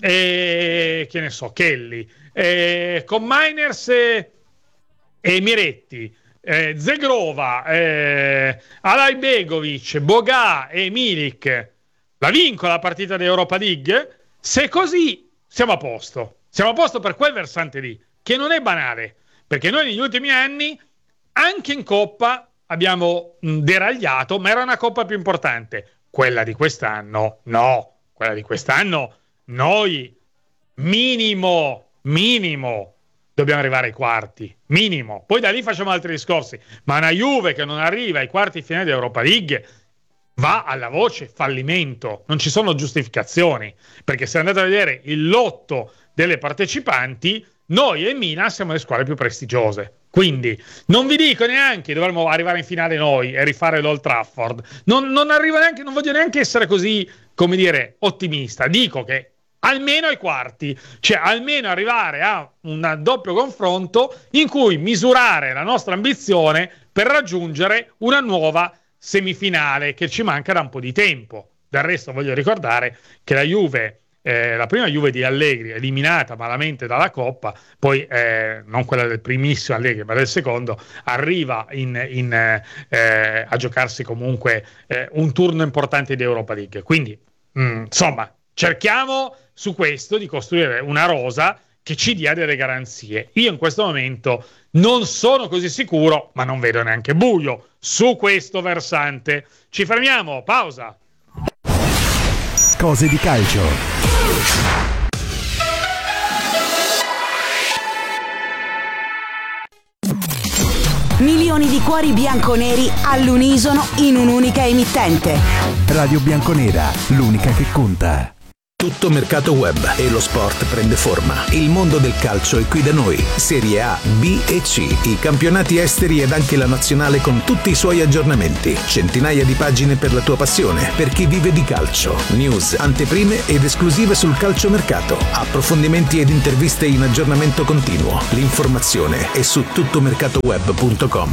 e che ne so, Kelly, eh, con Miners e, e Miretti, eh, Zegrova, eh, Alajbegovic, Boga e Milik, la vinco la partita di Europa League? Se così siamo a posto, siamo a posto per quel versante lì, che non è banale, perché noi negli ultimi anni anche in Coppa abbiamo mh, deragliato, ma era una Coppa più importante. Quella di quest'anno no, quella di quest'anno noi minimo, minimo dobbiamo arrivare ai quarti, minimo. Poi da lì facciamo altri discorsi, ma una Juve che non arriva ai quarti finali di Europa League va alla voce fallimento, non ci sono giustificazioni, perché se andate a vedere il lotto delle partecipanti, noi e Milan siamo le squadre più prestigiose. Quindi non vi dico neanche dovremmo arrivare in finale noi e rifare l'Old Trafford, non, non arrivo neanche, non voglio neanche essere così, come dire, ottimista. Dico che almeno ai quarti, cioè almeno arrivare a un doppio confronto in cui misurare la nostra ambizione per raggiungere una nuova semifinale che ci manca da un po' di tempo. Del resto voglio ricordare che la Juve, eh, la prima Juve di Allegri, eliminata malamente dalla Coppa, poi eh, non quella del primissimo Allegri ma del secondo, arriva in, in, eh, a giocarsi comunque eh, un turno importante di Europa League. Quindi mh, insomma cerchiamo su questo di costruire una rosa che ci dia delle garanzie. Io in questo momento non sono così sicuro, ma non vedo neanche buio su questo versante. Ci fermiamo, pausa. Cose di calcio. Milioni di cuori bianconeri all'unisono in un'unica emittente. Radio Bianconera, l'unica che conta. Tutto mercato web e lo sport prende forma. Il mondo del calcio è qui da noi. Serie A, B e C, i campionati esteri ed anche la nazionale con tutti i suoi aggiornamenti. Centinaia di pagine per la tua passione, per chi vive di calcio. News, anteprime ed esclusive sul calciomercato. Approfondimenti ed interviste in aggiornamento continuo. L'informazione è su tuttomercatoweb punto com.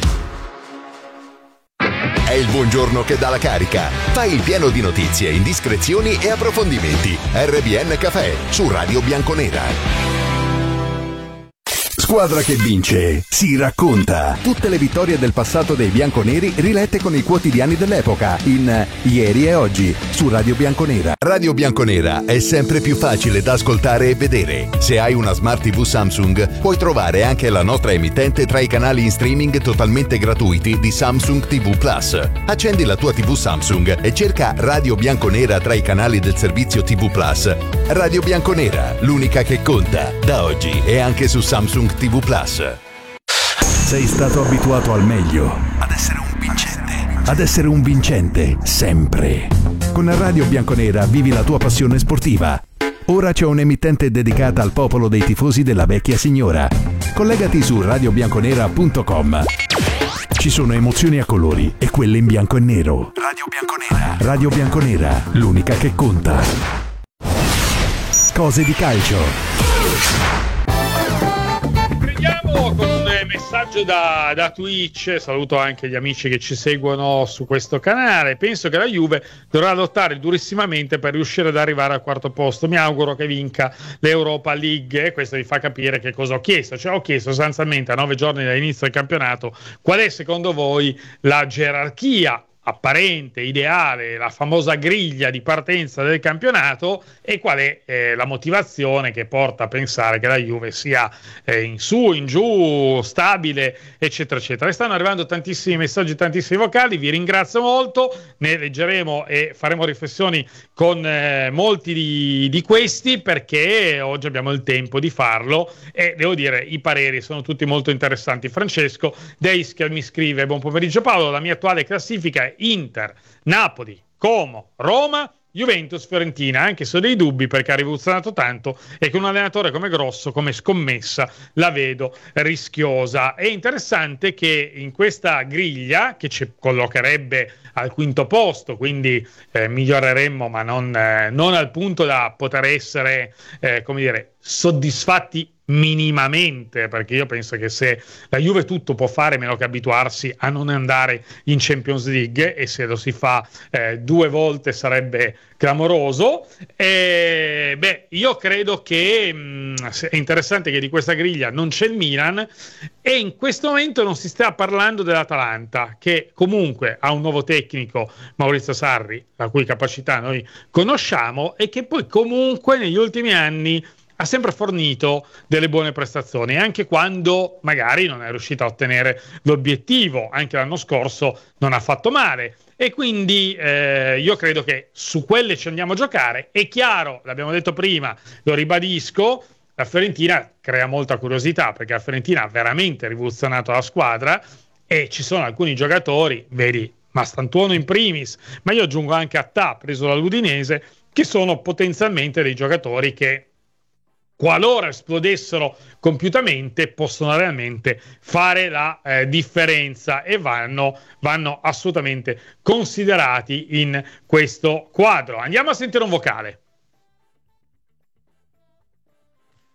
È il buongiorno che dà la carica. Fai il pieno di notizie, indiscrezioni e approfondimenti. R B N Café su Radio Bianconera. Squadra che vince si racconta. Tutte le vittorie del passato dei bianconeri rilette con i quotidiani dell'epoca in Ieri e Oggi su Radio Bianconera. Radio Bianconera è sempre più facile da ascoltare e vedere. Se hai una Smart T V Samsung, puoi trovare anche la nostra emittente tra i canali in streaming totalmente gratuiti di Samsung T V Plus. Accendi la tua T V Samsung e cerca Radio Bianconera tra i canali del servizio T V Plus. Radio Bianconera, l'unica che conta, da oggi e anche su Samsung T V Plus. Sei stato abituato al meglio, Ad essere un vincente. ad essere un vincente sempre. Con Radio Bianconera vivi la tua passione sportiva. Ora c'è un'emittente dedicata al popolo dei tifosi della vecchia signora. Collegati su radio bianconera punto com. Ci sono emozioni a colori e quelle in bianco e nero. Radio Bianconera. Radio Bianconera, l'unica che conta. Cose di calcio. Prendiamo con un messaggio da, da Twitch. Saluto anche gli amici che ci seguono su questo canale. Penso che la Juve dovrà lottare durissimamente per riuscire ad arrivare al quarto posto. Mi auguro che vinca l'Europa League, e questo vi fa capire che cosa ho chiesto. Cioè ho chiesto sostanzialmente, a nove giorni dall'inizio del campionato, qual è secondo voi la gerarchia apparente, ideale, la famosa griglia di partenza del campionato, e qual è eh, la motivazione che porta a pensare che la Juve sia eh, in su, in giù, stabile, eccetera eccetera. E stanno arrivando tantissimi messaggi, tantissimi vocali, vi ringrazio molto, ne leggeremo e faremo riflessioni con eh, molti di, di questi, perché oggi abbiamo il tempo di farlo e devo dire i pareri sono tutti molto interessanti. Francesco Deischer mi scrive: buon pomeriggio Paolo, la mia attuale classifica è Inter, Napoli, Como, Roma, Juventus, Fiorentina, anche se ho dei dubbi perché ha rivoluzionato tanto e con un allenatore come Grosso, come scommessa, la vedo rischiosa. È interessante che in questa griglia, che ci collocherebbe al quinto posto, quindi eh, miglioreremmo, ma non, eh, non al punto da poter essere, eh, come dire, soddisfatti minimamente, perché io penso che se la Juve tutto può fare meno che abituarsi a non andare in Champions League, e se lo si fa eh, due volte sarebbe clamoroso. E, beh, io credo che mh, è interessante che di questa griglia non c'è il Milan, e in questo momento non si sta parlando dell'Atalanta, che comunque ha un nuovo tecnico, Maurizio Sarri, la cui capacità noi conosciamo, e che poi comunque negli ultimi anni ha sempre fornito delle buone prestazioni, anche quando magari non è riuscito a ottenere l'obiettivo. Anche l'anno scorso non ha fatto male, e quindi eh, io credo che su quelle ci andiamo a giocare. È chiaro, l'abbiamo detto prima, lo ribadisco, la Fiorentina crea molta curiosità, perché la Fiorentina ha veramente rivoluzionato la squadra e ci sono alcuni giocatori, vedi Mastantuono in primis, ma io aggiungo anche Attà, preso dall'Udinese, che sono potenzialmente dei giocatori che, qualora esplodessero compiutamente, possono realmente fare la eh, differenza, e vanno, vanno assolutamente considerati in questo quadro. Andiamo a sentire un vocale.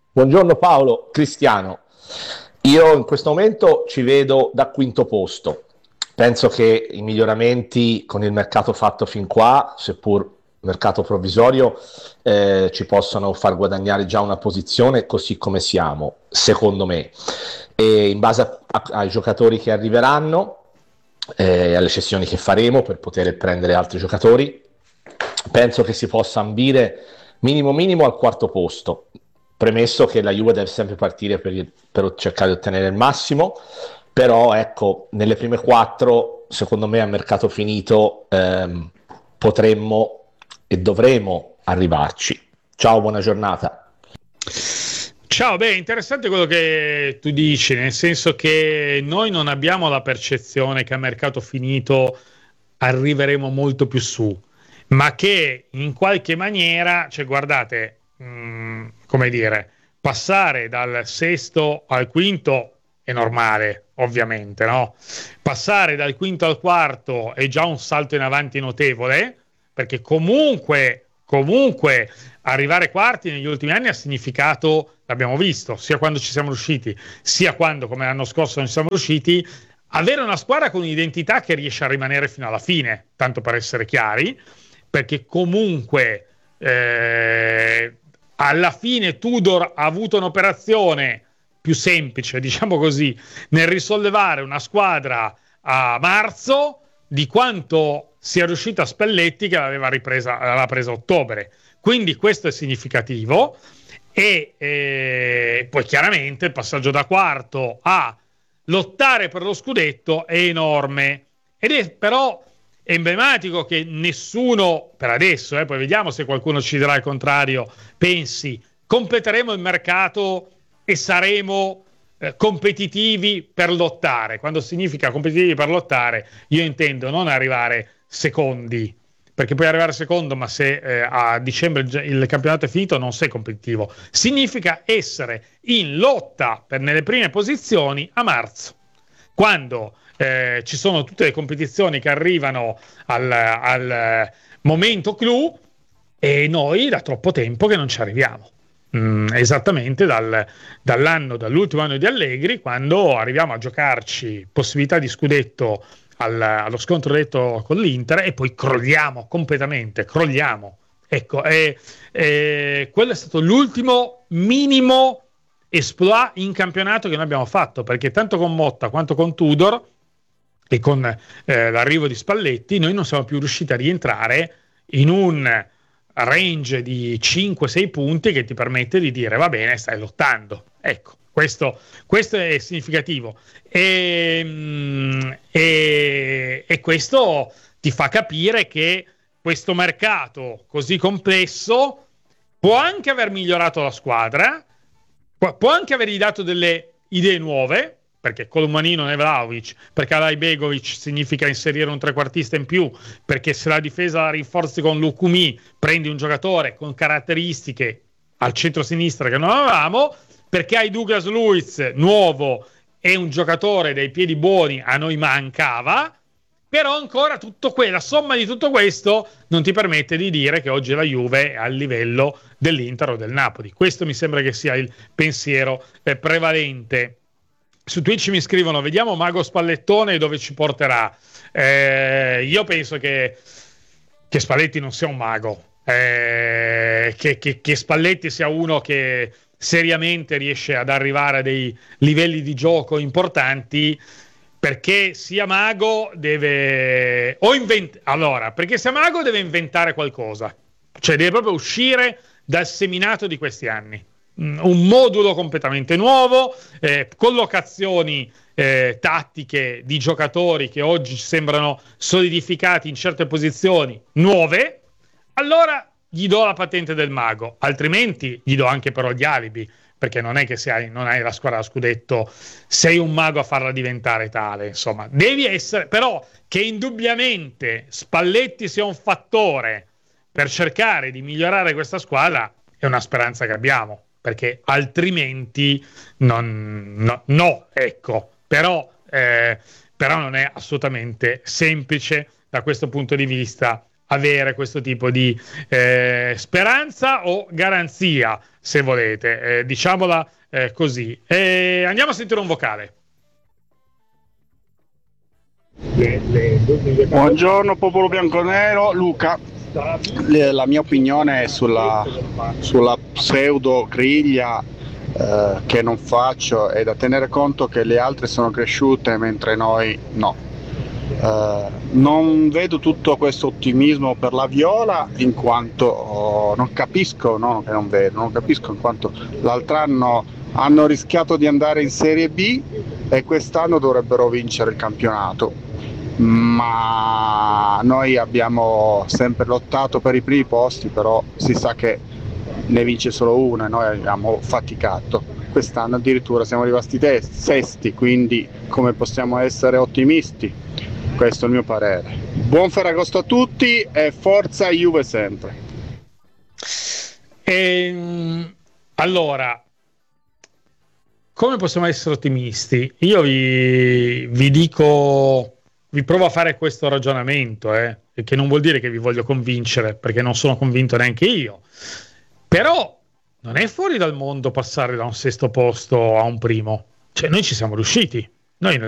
Buongiorno Paolo, Cristiano. Io in questo momento ci vedo da quinto posto. Penso che i miglioramenti con il mercato fatto fin qua, seppur mercato provvisorio, eh, ci possano far guadagnare già una posizione così come siamo, secondo me. E in base a, a, ai giocatori che arriveranno, eh, alle cessioni che faremo per poter prendere altri giocatori, penso che si possa ambire minimo minimo al quarto posto, premesso che la Juve deve sempre partire per, il, per cercare di ottenere il massimo. Però ecco, nelle prime quattro, secondo me a mercato finito ehm, potremmo e dovremo arrivarci. Ciao, buona giornata. Ciao, beh, interessante quello che tu dici, nel senso che noi non abbiamo la percezione che a mercato finito arriveremo molto più su, ma che in qualche maniera, cioè guardate, mh, come dire, passare dal sesto al quinto è normale, ovviamente, no? Passare dal quinto al quarto è già un salto in avanti notevole, perché comunque, comunque arrivare quarti negli ultimi anni ha significato, l'abbiamo visto, sia quando ci siamo riusciti, sia quando, come l'anno scorso, non siamo riusciti, avere una squadra con un'identità che riesce a rimanere fino alla fine, tanto per essere chiari, perché comunque eh, alla fine Tudor ha avuto un'operazione più semplice, diciamo così, nel risollevare una squadra a marzo di quanto sia riuscito a Spalletti, che l'aveva ripresa, l'aveva presa a ottobre. Quindi questo è significativo. E eh, poi chiaramente il passaggio da quarto a lottare per lo scudetto è enorme, ed è però emblematico che nessuno per adesso, eh, poi vediamo se qualcuno ci dirà il contrario, pensi completeremo il mercato e saremo eh, competitivi per lottare. Quando significa competitivi per lottare, io intendo non arrivare secondi, perché puoi arrivare secondo, ma se eh, a dicembre il, il campionato è finito non sei competitivo. Significa essere in lotta per nelle prime posizioni a marzo, quando eh, ci sono tutte le competizioni che arrivano al, al momento clou, e noi da troppo tempo che non ci arriviamo. Mm, esattamente dal, dall'anno, dall'ultimo anno di Allegri, quando arriviamo a giocarci possibilità di scudetto al, allo scontro diretto con l'Inter, e poi crolliamo completamente, crolliamo. Ecco, e, e quello è stato l'ultimo minimo exploit in campionato che noi abbiamo fatto, perché tanto con Motta quanto con Tudor e con eh, l'arrivo di Spalletti noi non siamo più riusciti a rientrare in un range di cinque sei punti che ti permette di dire va bene, stai lottando. Ecco, questo, questo è significativo, e, e, e questo ti fa capire che questo mercato così complesso può anche aver migliorato la squadra, può, può anche avergli dato delle idee nuove, perché Colomani non è Vlahovic, perché Alajbegovic significa inserire un trequartista in più, perché se la difesa la rinforzi con Lukumi prendi un giocatore con caratteristiche al centro-sinistra che non avevamo, perché hai Douglas Luiz nuovo e un giocatore dai piedi buoni a noi mancava. Però ancora tutto que- la somma di tutto questo non ti permette di dire che oggi la Juve è al livello dell'Inter o del Napoli. Questo mi sembra che sia il pensiero eh, prevalente. Su Twitch mi scrivono: vediamo Mago Spallettone dove ci porterà. Eh, io penso che, che Spalletti non sia un mago, eh, che, che, che Spalletti sia uno che seriamente riesce ad arrivare a dei livelli di gioco importanti. Perché sia mago deve o invent- allora, perché sia mago deve inventare qualcosa, cioè deve proprio uscire dal seminato di questi anni, un modulo completamente nuovo, eh, collocazioni eh, tattiche di giocatori che oggi sembrano solidificati in certe posizioni nuove. Allora gli do la patente del mago, altrimenti gli do anche però gli alibi, perché non è che se hai, non hai la squadra a scudetto sei un mago a farla diventare tale. Insomma, devi essere, però che indubbiamente Spalletti sia un fattore per cercare di migliorare questa squadra è una speranza che abbiamo, perché altrimenti non, no, no ecco, però, eh, però non è assolutamente semplice da questo punto di vista avere questo tipo di eh, speranza o garanzia, se volete, eh, diciamola eh, così. E andiamo a sentire un vocale. Buongiorno popolo bianconero, Luca. Le, la mia opinione è sulla, sulla pseudo griglia eh, che non faccio, è da tenere conto che le altre sono cresciute mentre noi no. Eh, non vedo tutto questo ottimismo per la Viola in quanto oh, non capisco, no, che non vedo, non capisco in quanto l'altro anno hanno rischiato di andare in Serie B e quest'anno dovrebbero vincere il campionato. Ma noi abbiamo sempre lottato per i primi posti, però si sa che ne vince solo uno e noi abbiamo faticato. Quest'anno addirittura siamo rimasti testi, sesti, quindi come possiamo essere ottimisti? Questo è il mio parere. Buon Ferragosto a tutti e forza Juve sempre. E, allora, come possiamo essere ottimisti? Io vi, vi dico... Vi provo a fare questo ragionamento, eh, che non vuol dire che vi voglio convincere, perché non sono convinto neanche io. Però non è fuori dal mondo passare da un sesto posto a un primo. Cioè, noi ci siamo riusciti. Noi